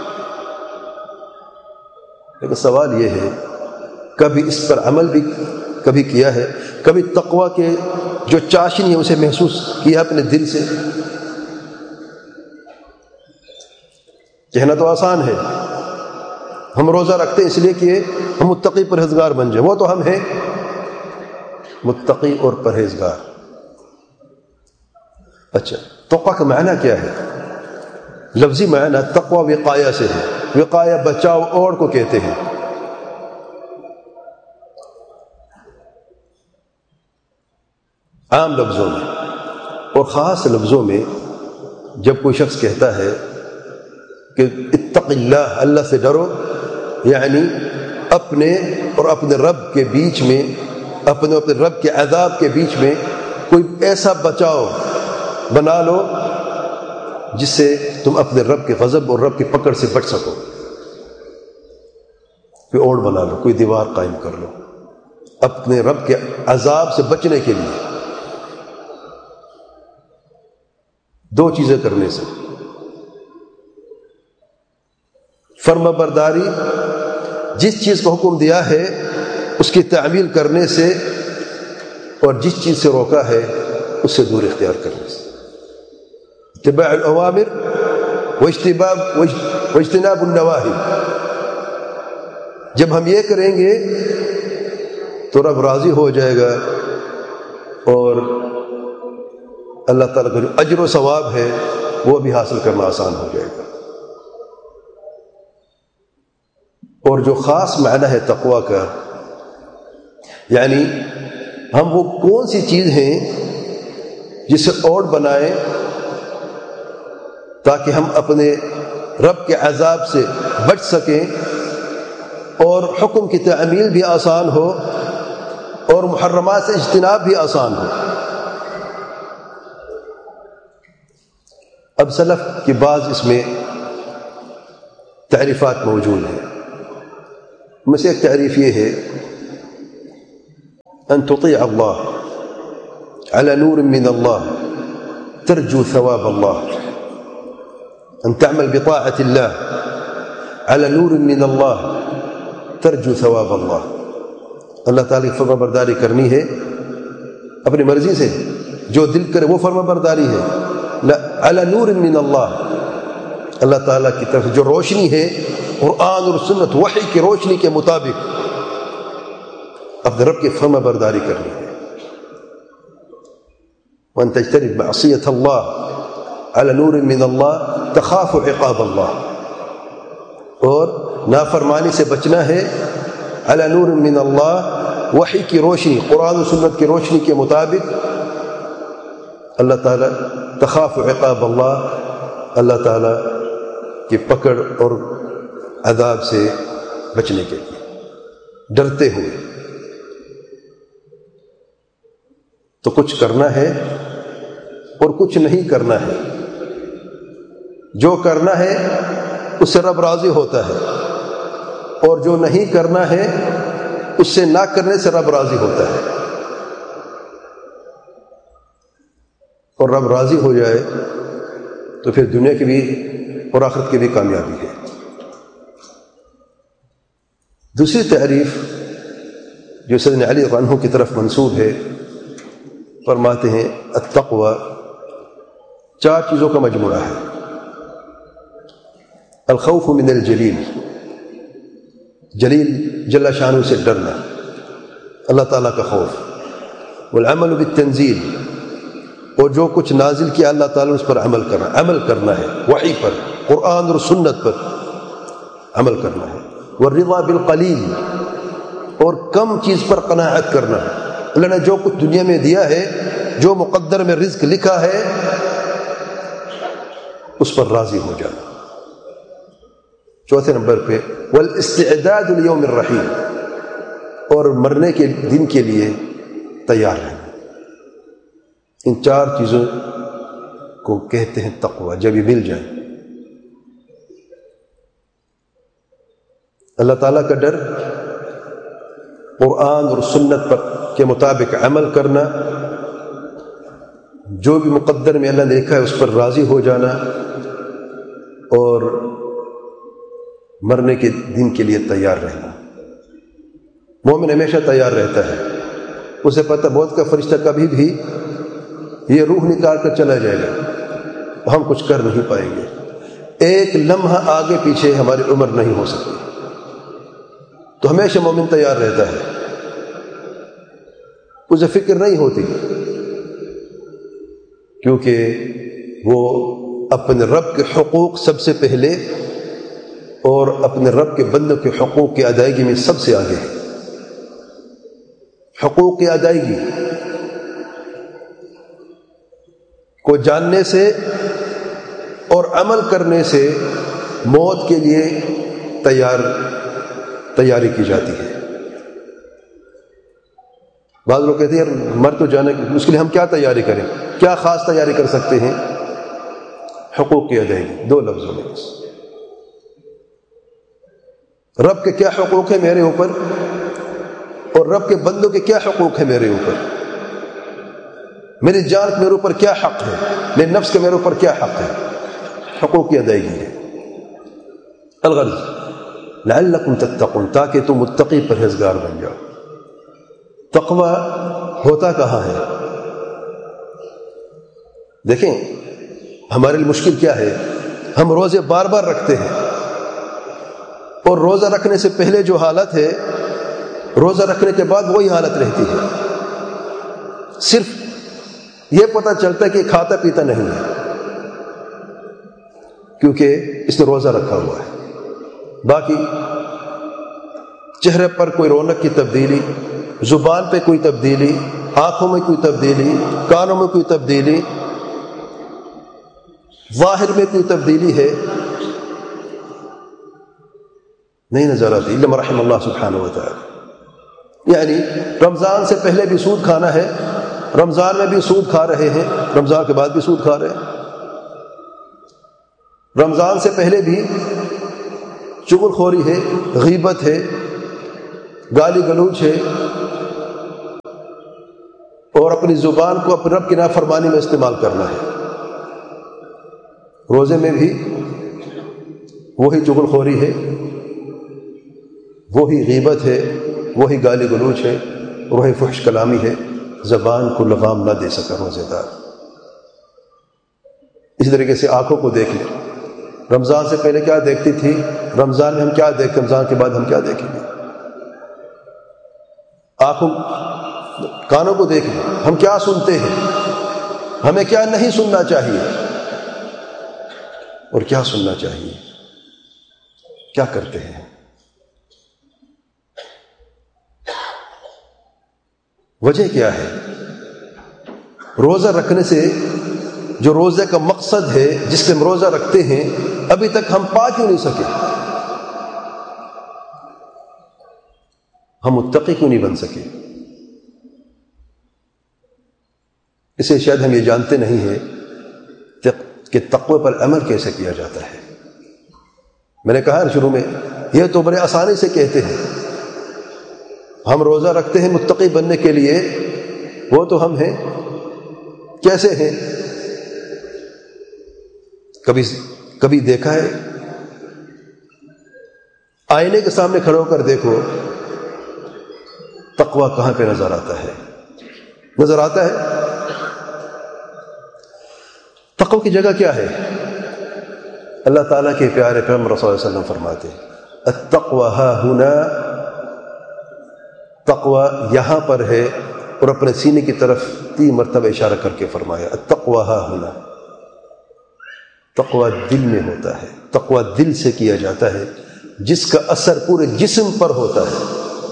لیکن سوال یہ ہے کبھی اس پر عمل بھی کبھی کیا ہے؟ کبھی تقوی کے جو چاشنی ہے اسے محسوس کیا اپنے دل سے؟ کہنا تو آسان ہے، ہم روزہ رکھتے ہیں اس لیے کہ ہم متقی پرہیزگار بن جائیں. وہ تو ہم ہیں متقی اور پرہیزگار. اچھا، تقوی کا معنی کیا ہے؟ لفظی معنی تقوی وقایہ سے ہے. وقایہ بچاؤ اوڑ کو کہتے ہیں. عام لفظوں میں اور خاص لفظوں میں جب کوئی شخص کہتا ہے کہ اتق اللہ، اللہ سے ڈرو، یعنی اپنے اور اپنے رب کے بیچ میں، اپنے رب کے عذاب کے بیچ میں کوئی ایسا بچاؤ بنا لو جس سے تم اپنے رب کے غضب اور رب کی پکڑ سے بچ سکو. کوئی اوڑ بنا لو، کوئی دیوار قائم کر لو اپنے رب کے عذاب سے بچنے کے لیے. دو چیزیں کرنے سے: فرما برداری، جس چیز کو حکم دیا ہے اس کی تعمیل کرنے سے، اور جس چیز سے روکا ہے اس سے دور اختیار کرنے سے. اتباع الاوامر واجتناب النواہی. جب ہم یہ کریں گے تو رب راضی ہو جائے گا، اور اللہ تعالیٰ کا جو اجر و ثواب ہے وہ بھی حاصل کرنا آسان ہو جائے گا. اور جو خاص معنی ہے تقوی کا، یعنی ہم وہ کون سی چیز ہیں جسے اوڑ بنائیں تاکہ ہم اپنے رب کے عذاب سے بچ سکیں، اور حکم کی تعمیل بھی آسان ہو اور محرمات سے اجتناب بھی آسان ہو. اب سلف کی بعض اس میں تعریفات موجود ہیں. میں سے ایک تعریف یہ ہے ان تطیع اللہ على نور من اللہ ترجو ثواب اللہ، ان تعمل بطاعة اللہ على نور من اللہ ترجو ثواب اللہ. اللہ تعالیٰ کی فرما برداری کرنی ہے اپنی مرضی سے، جو دل کرے وہ فرما برداری ہے. علی نور من اللہ، اللہ تعالیٰ کی طرف جو روشنی ہے قرآن اور سنت وحی کی روشنی کے مطابق اپنے رب کی فرما برداری کرنی ہے. وَأَن تَجْتَنِبْ مَعْصِيَةَ اللَّهِ عَلَى نُورٍ مِّنَ اللَّهِ تَخَافُ عِقَابَ اللَّهِ، اور نافرمانی سے بچنا ہے علی نور من اللہ، وحی کی روشنی قرآن و سنت کی روشنی کے مطابق اللہ تعالیٰ تخاف عقاب اللہ، اللہ تعالیٰ کی پکڑ اور عذاب سے بچنے کے لیے ڈرتے ہوئے. تو کچھ کرنا ہے اور کچھ نہیں کرنا ہے. جو کرنا ہے اس سے رب راضی ہوتا ہے، اور جو نہیں کرنا ہے اس سے نہ کرنے سے رب راضی ہوتا ہے. اور رب راضی ہو جائے تو پھر دنیا کی بھی اور آخرت کی بھی کامیابی ہے. دوسری تعریف جو سیدنا علی رضی اللہ عنہ کی طرف منسوب ہے، فرماتے ہیں التقوی 4 چیزوں کا مجموعہ ہے. الخوف من الجلیل، جلیل جل شانہ سے ڈرنا، اللہ تعالیٰ کا خوف. والعمل بالتنزیل، اور جو کچھ نازل کیا اللہ تعالیٰ اس پر عمل کرنا ہے، وحی پر قرآن اور سنت پر عمل کرنا ہے. والرضا بالقلیل، اور کم چیز پر قناعت کرنا ہے. اللہ نے جو کچھ دنیا میں دیا ہے، جو مقدر میں رزق لکھا ہے، اس پر راضی ہو جانا. چوتھے نمبر پہ والاستعداد لیوم الرحیل، اور مرنے کے دن کے لیے تیار رہنا. ان 4 چیزوں کو کہتے ہیں تقوی. جب یہ مل جائیں، اللہ تعالیٰ کا ڈر، قرآن اور سنت پر کے مطابق عمل کرنا، جو بھی مقدر میں اللہ نے لکھا ہے اس پر راضی ہو جانا، اور مرنے کے دن کے لیے تیار رہنا. مومن ہمیشہ تیار رہتا ہے، اسے پتہ موت کا فرشتہ کبھی بھی یہ روح نکال کر چلا جائے گا، ہم کچھ کر نہیں پائیں گے. ایک لمحہ آگے پیچھے ہماری عمر نہیں ہو سکتی. تو ہمیشہ مومن تیار رہتا ہے، اسے فکر نہیں ہوتی، کیونکہ وہ اپنے رب کے حقوق سب سے پہلے اور اپنے رب کے بندوں کے حقوق کی ادائیگی میں سب سے آگے ہے. حقوق کی ادائیگی کو جاننے سے اور عمل کرنے سے موت کے لیے تیاری کی جاتی ہے. بعض لوگ کہتے ہیں یار مر تو جانے کی، اس کے لیے ہم کیا تیاری کریں؟ کیا خاص تیاری کر سکتے ہیں؟ حقوق کی ادائیگی. 2 لفظوں میں بس. رب کے کیا حقوق ہیں میرے اوپر، اور رب کے بندوں کے کیا حقوق ہیں میرے اوپر. میری جان کے میرے اوپر کیا حق ہے، میرے نفس کے میرے اوپر کیا حق ہے. حقوق کی ادائیگی ہے. الغرض لعلکم تتقون، تاکہ تم متقی پرہیزگار بن جاؤ. تقوی ہوتا کہاں ہے؟ دیکھیں ہمارے لیے مشکل کیا ہے، ہم روزے بار بار رکھتے ہیں، اور روزہ رکھنے سے پہلے جو حالت ہے روزہ رکھنے کے بعد وہی حالت رہتی ہے. صرف یہ پتہ چلتا ہے کہ کھاتا پیتا نہیں ہے، کیونکہ اس نے روزہ رکھا ہوا ہے. باقی چہرے پر کوئی رونق کی تبدیلی، زبان پہ کوئی تبدیلی، آنکھوں میں کوئی تبدیلی، کانوں میں کوئی تبدیلی، ظاہر میں کوئی تبدیلی ہے نہیں نظر آتی الا رحم اللہ سبحانہ و تعالی. یعنی رمضان سے پہلے بھی سود کھانا ہے، رمضان میں بھی سود کھا رہے ہیں، رمضان کے بعد بھی سود کھا رہے ہیں. رمضان سے پہلے بھی چغل خوری ہے، غیبت ہے، گالی گلوچ ہے اور اپنی زبان کو اپنے رب کی نافرمانی میں استعمال کرنا ہے. روزے میں بھی وہی چغل خوری ہے، وہی غیبت ہے، وہی گالی گلوچ ہے، وہی فحش کلامی ہے. زبان کو لگام نہ دے سکا روزے دار. اسی طریقے سے آنکھوں کو دیکھ لیں. رمضان سے پہلے کیا دیکھتی تھی، رمضان میں ہم کیا دیکھتے، رمضان کے بعد ہم کیا دیکھیں گے. آنکھوں کانوں کو دیکھ لیں، ہم کیا سنتے ہیں، ہمیں کیا نہیں سننا چاہیے اور کیا سننا چاہیے، کیا کرتے ہیں. وجہ کیا ہے؟ روزہ رکھنے سے جو روزے کا مقصد ہے جس سے ہم روزہ رکھتے ہیں ابھی تک ہم پا کیوں نہیں سکے؟ ہم متقی کیوں نہیں بن سکے؟ اسے شاید ہم یہ جانتے نہیں ہیں کہ تقوی پر عمل کیسے کیا جاتا ہے. میں نے کہا شروع میں یہ تو بڑے آسانی سے کہتے ہیں، ہم روزہ رکھتے ہیں متقی بننے کے لیے، وہ تو ہم ہیں. کیسے ہیں؟ کبھی دیکھا ہے؟ آئینے کے سامنے کھڑے ہو کر دیکھو تقوی کہاں پہ نظر آتا ہے. نظر آتا ہے؟ تقوی کی جگہ کیا ہے؟ اللہ تعالیٰ کے پیارے پیغمبر رسول اللہ علیہ وسلم فرماتے التقوی ہا ہنا، تقوی یہاں پر ہے، اور اپنے سینے کی طرف 3 مرتبہ اشارہ کر کے فرمایا التقوی ہا ہنا. تقوی دل میں ہوتا ہے، تقوی دل سے کیا جاتا ہے، جس کا اثر پورے جسم پر ہوتا ہے.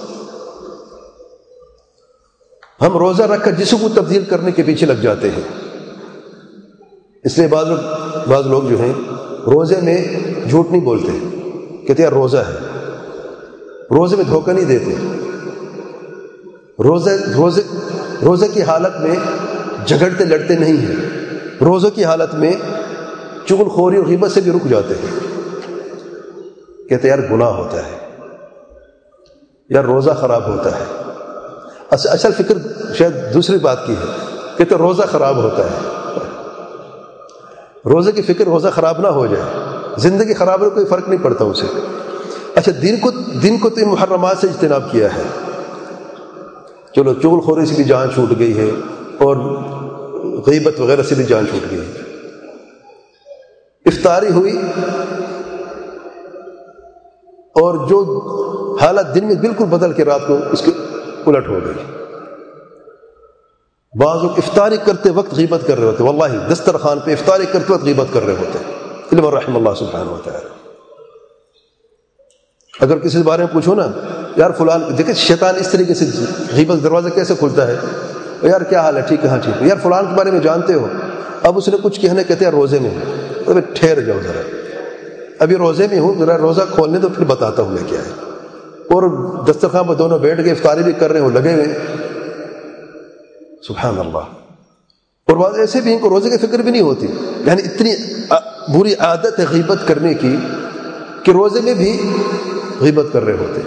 ہم روزہ رکھ کر جسم کو تبدیل کرنے کے پیچھے لگ جاتے ہیں. اس لیے بعض لوگ جو ہیں روزے میں جھوٹ نہیں بولتے، کہتے یار روزہ ہے. روزے میں دھوکہ نہیں دیتے. روزے کی حالت میں جھگڑتے لڑتے نہیں ہیں. روزے کی حالت میں چغل خوری اور غیبت سے بھی رک جاتے ہیں. کہتے یار گناہ ہوتا ہے، یار روزہ خراب ہوتا ہے. اصل فکر شاید دوسری بات کی ہے، کہتے روزہ خراب ہوتا ہے. روزے کی فکر روزہ خراب نہ ہو جائے، زندگی خراب ہو کوئی فرق نہیں پڑتا اسے. اچھا دن کو تو محرمات سے اجتناب کیا ہے، چلو چغل خوری سے بھی جان چھوٹ گئی ہے اور غیبت وغیرہ سے بھی جان چھوٹ گئی ہے. افطاری ہوئی اور جو حالت دن میں بالکل بدل کے رات کو اس کی الٹ ہو گئی. بعض لوگ افطاری کرتے وقت غیبت کر رہے ہوتے، واللہ دسترخوان پہ افطاری کرتے وقت غیبت کر رہے ہوتے. علم الرحم اللہ سبحانہ وتعالی. اگر کسی کے بارے میں پوچھو نا یار فلان، دیکھیں شیطان اس طریقے سے غیبت دروازہ کیسے کھلتا ہے، یار کیا حال ہے، ٹھیک ہے، ہاں ٹھیک ہے، یار فلان کے بارے میں جانتے ہو، اب اس نے کچھ کہنے کہتے ہیں روزے میں ہوں. ابھی ٹھہر جاؤ ذرا، ابھی روزے میں ہوں، ذرا روزہ کھولنے تو پھر بتاتا ہوں میں کیا ہے. اور دسترخوان پر دونوں بیٹھ کے افطاری بھی کر رہے ہوں، لگے ہوئے. سبحان اللہ. اور بعض ایسے بھی ان کو روزے کی فکر بھی نہیں ہوتی، یعنی اتنی بری عادت ہے غیبت کرنے کی کہ روزے میں بھی غیبت کر رہے ہوتے.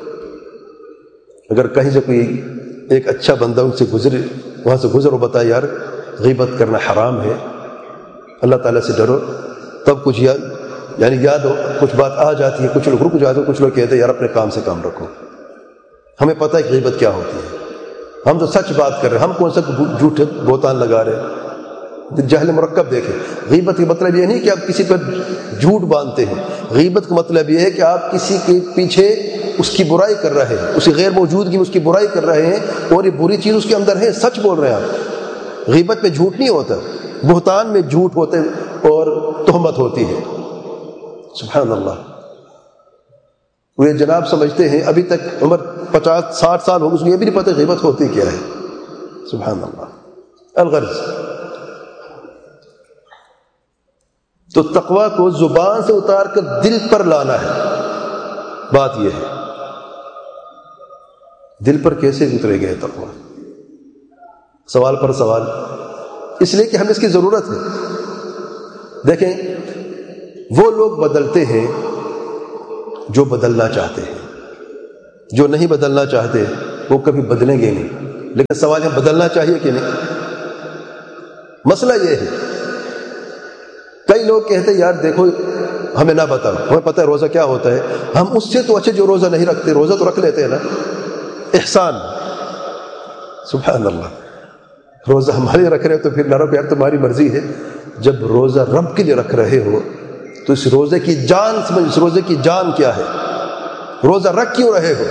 اگر کہیں سے کوئی ایک اچھا بندہ ان سے گزرے، وہاں سے گزر اور بتائے یار غیبت کرنا حرام ہے، اللہ تعالیٰ سے ڈرو، تب کچھ یاد ہو، کچھ بات آ جاتی ہے. کچھ لوگ رک جاتے ہیں، کچھ لوگ کہتے ہیں یار اپنے کام سے کام رکھو، ہمیں پتہ ہے کہ غیبت کیا ہوتی ہے، ہم تو سچ بات کر رہے ہیں، ہم کون سا جھوٹے بہتان لگا رہے ہیں. جہل مرکب دیکھیں. غیبت کا مطلب یہ نہیں کہ آپ کسی پر جھوٹ باندھتے ہیں، غیبت کا مطلب یہ ہے کہ آپ کسی کے پیچھے اس کی برائی کر رہے ہیں، اسی غیر موجودگی میں اس کی برائی کر رہے ہیں، اور یہ بری چیز اس کے اندر ہے، سچ بول رہے ہیں آپ. غیبت میں جھوٹ نہیں ہوتا، بہتان میں جھوٹ ہوتے اور تہمت ہوتی ہے. سبحان اللہ. وہ جناب سمجھتے ہیں ابھی تک عمر 50-60 سال ہو گئے، اس کو یہ بھی نہیں پتہ غیبت ہوتی کیا ہے. سبحان اللہ. الغرض تو تقوی کو زبان سے اتار کر دل پر لانا ہے. بات یہ ہے دل پر کیسے اترے گئے تقوی؟ سوال پر سوال، اس لیے کہ ہمیں اس کی ضرورت ہے. دیکھیں وہ لوگ بدلتے ہیں جو بدلنا چاہتے ہیں. جو نہیں بدلنا چاہتے وہ کبھی بدلیں گے نہیں، لیکن سوال ہے بدلنا چاہیے کہ نہیں؟ مسئلہ یہ ہے، کئی لوگ کہتے ہیں یار دیکھو ہمیں نہ بتاؤ، ہمیں پتہ ہے روزہ کیا ہوتا ہے، ہم اس سے تو اچھے جو روزہ نہیں رکھتے، روزہ تو رکھ لیتے ہیں نا، احسان، سبحان اللہ، روزہ ہمارے رکھ رہے ہو تو پھر نہ رکھو یار تمہاری مرضی ہے، جب روزہ رب کے لیے رکھ رہے ہو تو اس روزے کی جان سمجھ، اس روزے کی جان کیا ہے، روزہ رکھ کیوں رہے ہو؟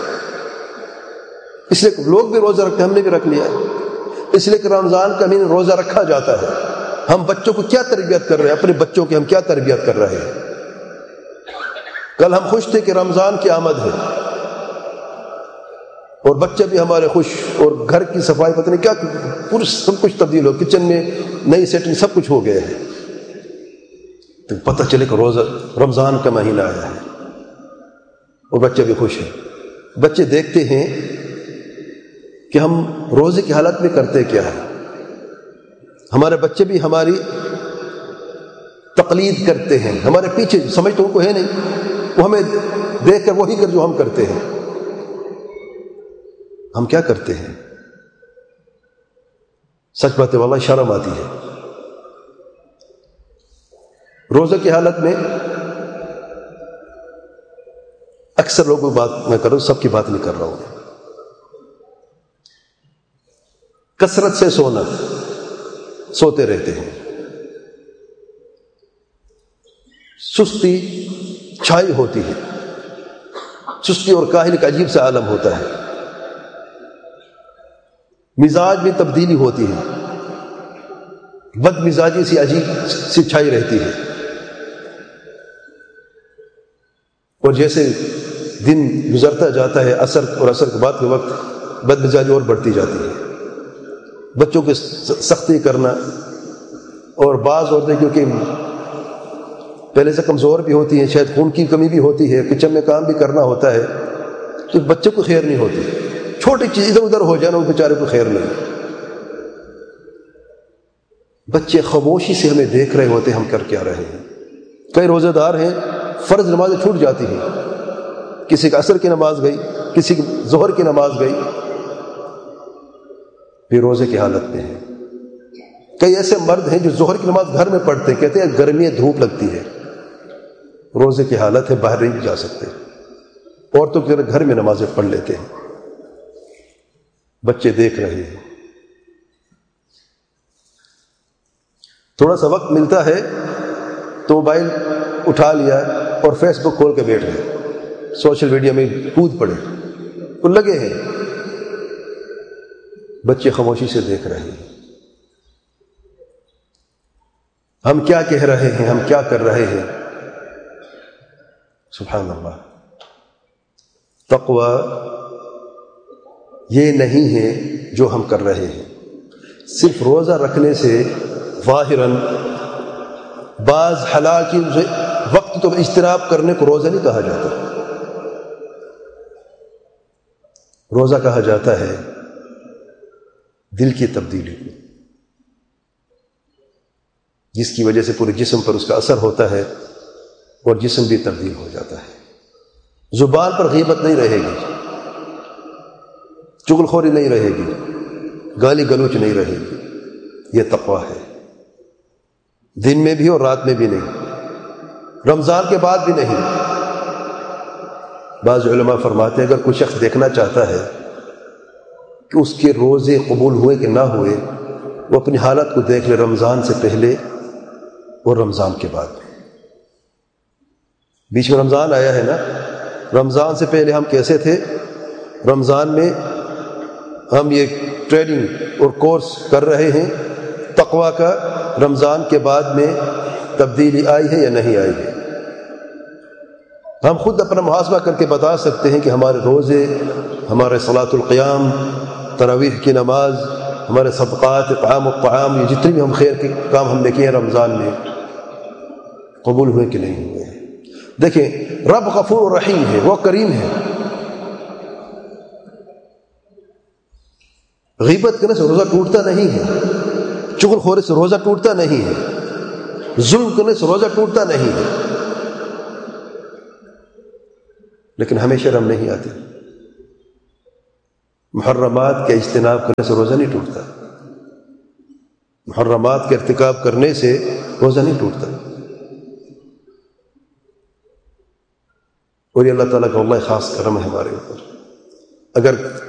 اس لیے لوگ بھی روزہ رکھتے ہیں، ہم نے بھی رکھ لیا ہے، اس لیے کہ رمضان کا مہینہ روزہ رکھا جاتا ہے۔ ہم بچوں کو کیا تربیت کر رہے ہیں، اپنے بچوں کی ہم کیا تربیت کر رہے ہیں؟ کل ہم خوش تھے کہ رمضان کی آمد ہے، اور بچے بھی ہمارے خوش، اور گھر کی صفائی پتہ نہیں کیا پورا سب کچھ تبدیل ہو، کچن میں نئی سیٹنگ سب کچھ ہو گیا ہے، تو پتہ چلے کہ روزہ رمضان کا مہینہ آیا ہے، اور بچے بھی خوش ہیں۔ بچے دیکھتے ہیں کہ ہم روزے کی حالت میں کرتے کیا ہے، ہمارے بچے بھی ہماری تقلید کرتے ہیں، ہمارے پیچھے، سمجھ تو ان کو ہے نہیں، وہ ہمیں دیکھ کر وہی کر جو ہم کرتے ہیں۔ ہم کیا کرتے ہیں؟ سچ بات ہے واللہ شرم آتی ہے۔ روزے کی حالت میں اکثر لوگوں کی بات میں کر رہا ہوں، سب کی بات نہیں کر رہا ہوں، کثرت سے سونا، سوتے رہتے ہیں، سستی چھائی ہوتی ہے، سستی اور کاہل کا عجیب سا عالم ہوتا ہے، مزاج میں تبدیلی ہوتی ہے، بد مزاجی سی عجیب سی چھائی رہتی ہے، اور جیسے دن گزرتا جاتا ہے عصر اور عصر کے بعد کے وقت بد مزاجی اور بڑھتی جاتی ہے، بچوں کی سختی کرنا، اور بعض عورتیں کیونکہ پہلے سے کمزور بھی ہوتی ہیں، شاید خون کی کمی بھی ہوتی ہے، کچن میں کام بھی کرنا ہوتا ہے، تو بچوں کو خیر نہیں ہوتی، چھوٹی چیز ادھر ادھر ہو جانا وہ بیچارے کو خیر نہیں۔ بچے خاموشی سے ہمیں دیکھ رہے ہوتے ہیں ہم کر کیا رہے ہیں۔ کئی روزہ دار ہیں فرض نمازیں چھوٹ جاتی ہیں، کسی کا عصر کی نماز گئی، کسی کی ظہر کی نماز گئی، بھی روزے کی حالت میں ہے۔ کئی ایسے مرد ہیں جو ظہر کی نماز گھر میں پڑھتے ہیں، کہتے ہیں گرمی دھوپ لگتی ہے، روزے کی حالت ہے، باہر نہیں جا سکتے، عورتوں کی طرح گھر میں نمازیں پڑھ لیتے ہیں، بچے دیکھ رہے ہیں۔ تھوڑا سا وقت ملتا ہے تو موبائل اٹھا لیا اور فیس بک کھول کے بیٹھ گئے، سوشل میڈیا میں کود پڑے، تو لگے ہیں، بچے خاموشی سے دیکھ رہے ہیں۔ ہم کیا کہہ رہے ہیں، ہم کیا کر رہے ہیں؟ سبحان اللہ۔ تقوی یہ نہیں ہے جو ہم کر رہے ہیں، صرف روزہ رکھنے سے ظاہراً بعض حلال کی وقت تو اجتناب کرنے کو روزہ نہیں کہا جاتا، روزہ کہا جاتا ہے دل کی تبدیلی کو، جس کی وجہ سے پورے جسم پر اس کا اثر ہوتا ہے اور جسم بھی تبدیل ہو جاتا ہے۔ زبان پر غیبت نہیں رہے گی، چغل خوری نہیں رہے گی، گالی گلوچ نہیں رہے گی، یہ تقویٰ ہے، دن میں بھی اور رات میں بھی نہیں، رمضان کے بعد بھی نہیں۔ بعض علماء فرماتے ہیں اگر کوئی شخص دیکھنا چاہتا ہے کہ اس کے روزے قبول ہوئے کہ نہ ہوئے، وہ اپنی حالت کو دیکھ لے رمضان سے پہلے اور رمضان کے بعد۔ بیچ میں رمضان آیا ہے نا، رمضان سے پہلے ہم کیسے تھے، رمضان میں ہم یہ ٹریننگ اور کورس کر رہے ہیں تقویٰ کا، رمضان کے بعد میں تبدیلی آئی ہے یا نہیں آئی ہے؟ ہم خود اپنا محاسبہ کر کے بتا سکتے ہیں کہ ہمارے روزے، ہمارے صلاۃ القیام، تراویح کی نماز، ہمارے صدقات، اطعام الطعام، یہ جتنے بھی ہم خیر کے کام ہم نے کیے ہیں رمضان میں، قبول ہوئے کہ نہیں ہوئے۔ دیکھیں رب غفور و رحیم ہے، وہ کریم ہے، غیبت کرنے سے روزہ ٹوٹتا نہیں ہے، چغل خوری سے روزہ ٹوٹتا نہیں ہے، ظلم کرنے سے روزہ ٹوٹتا نہیں ہے، لیکن ہمیں شرم نہیں آتی۔ محرمات کے اجتناب کرنے سے روزہ نہیں ٹوٹتا، محرمات کے ارتکاب کرنے سے روزہ نہیں ٹوٹتا. اور یہ اللہ تعالیٰ کا واللہ خاص کرم ہے ہمارے اوپر. اگر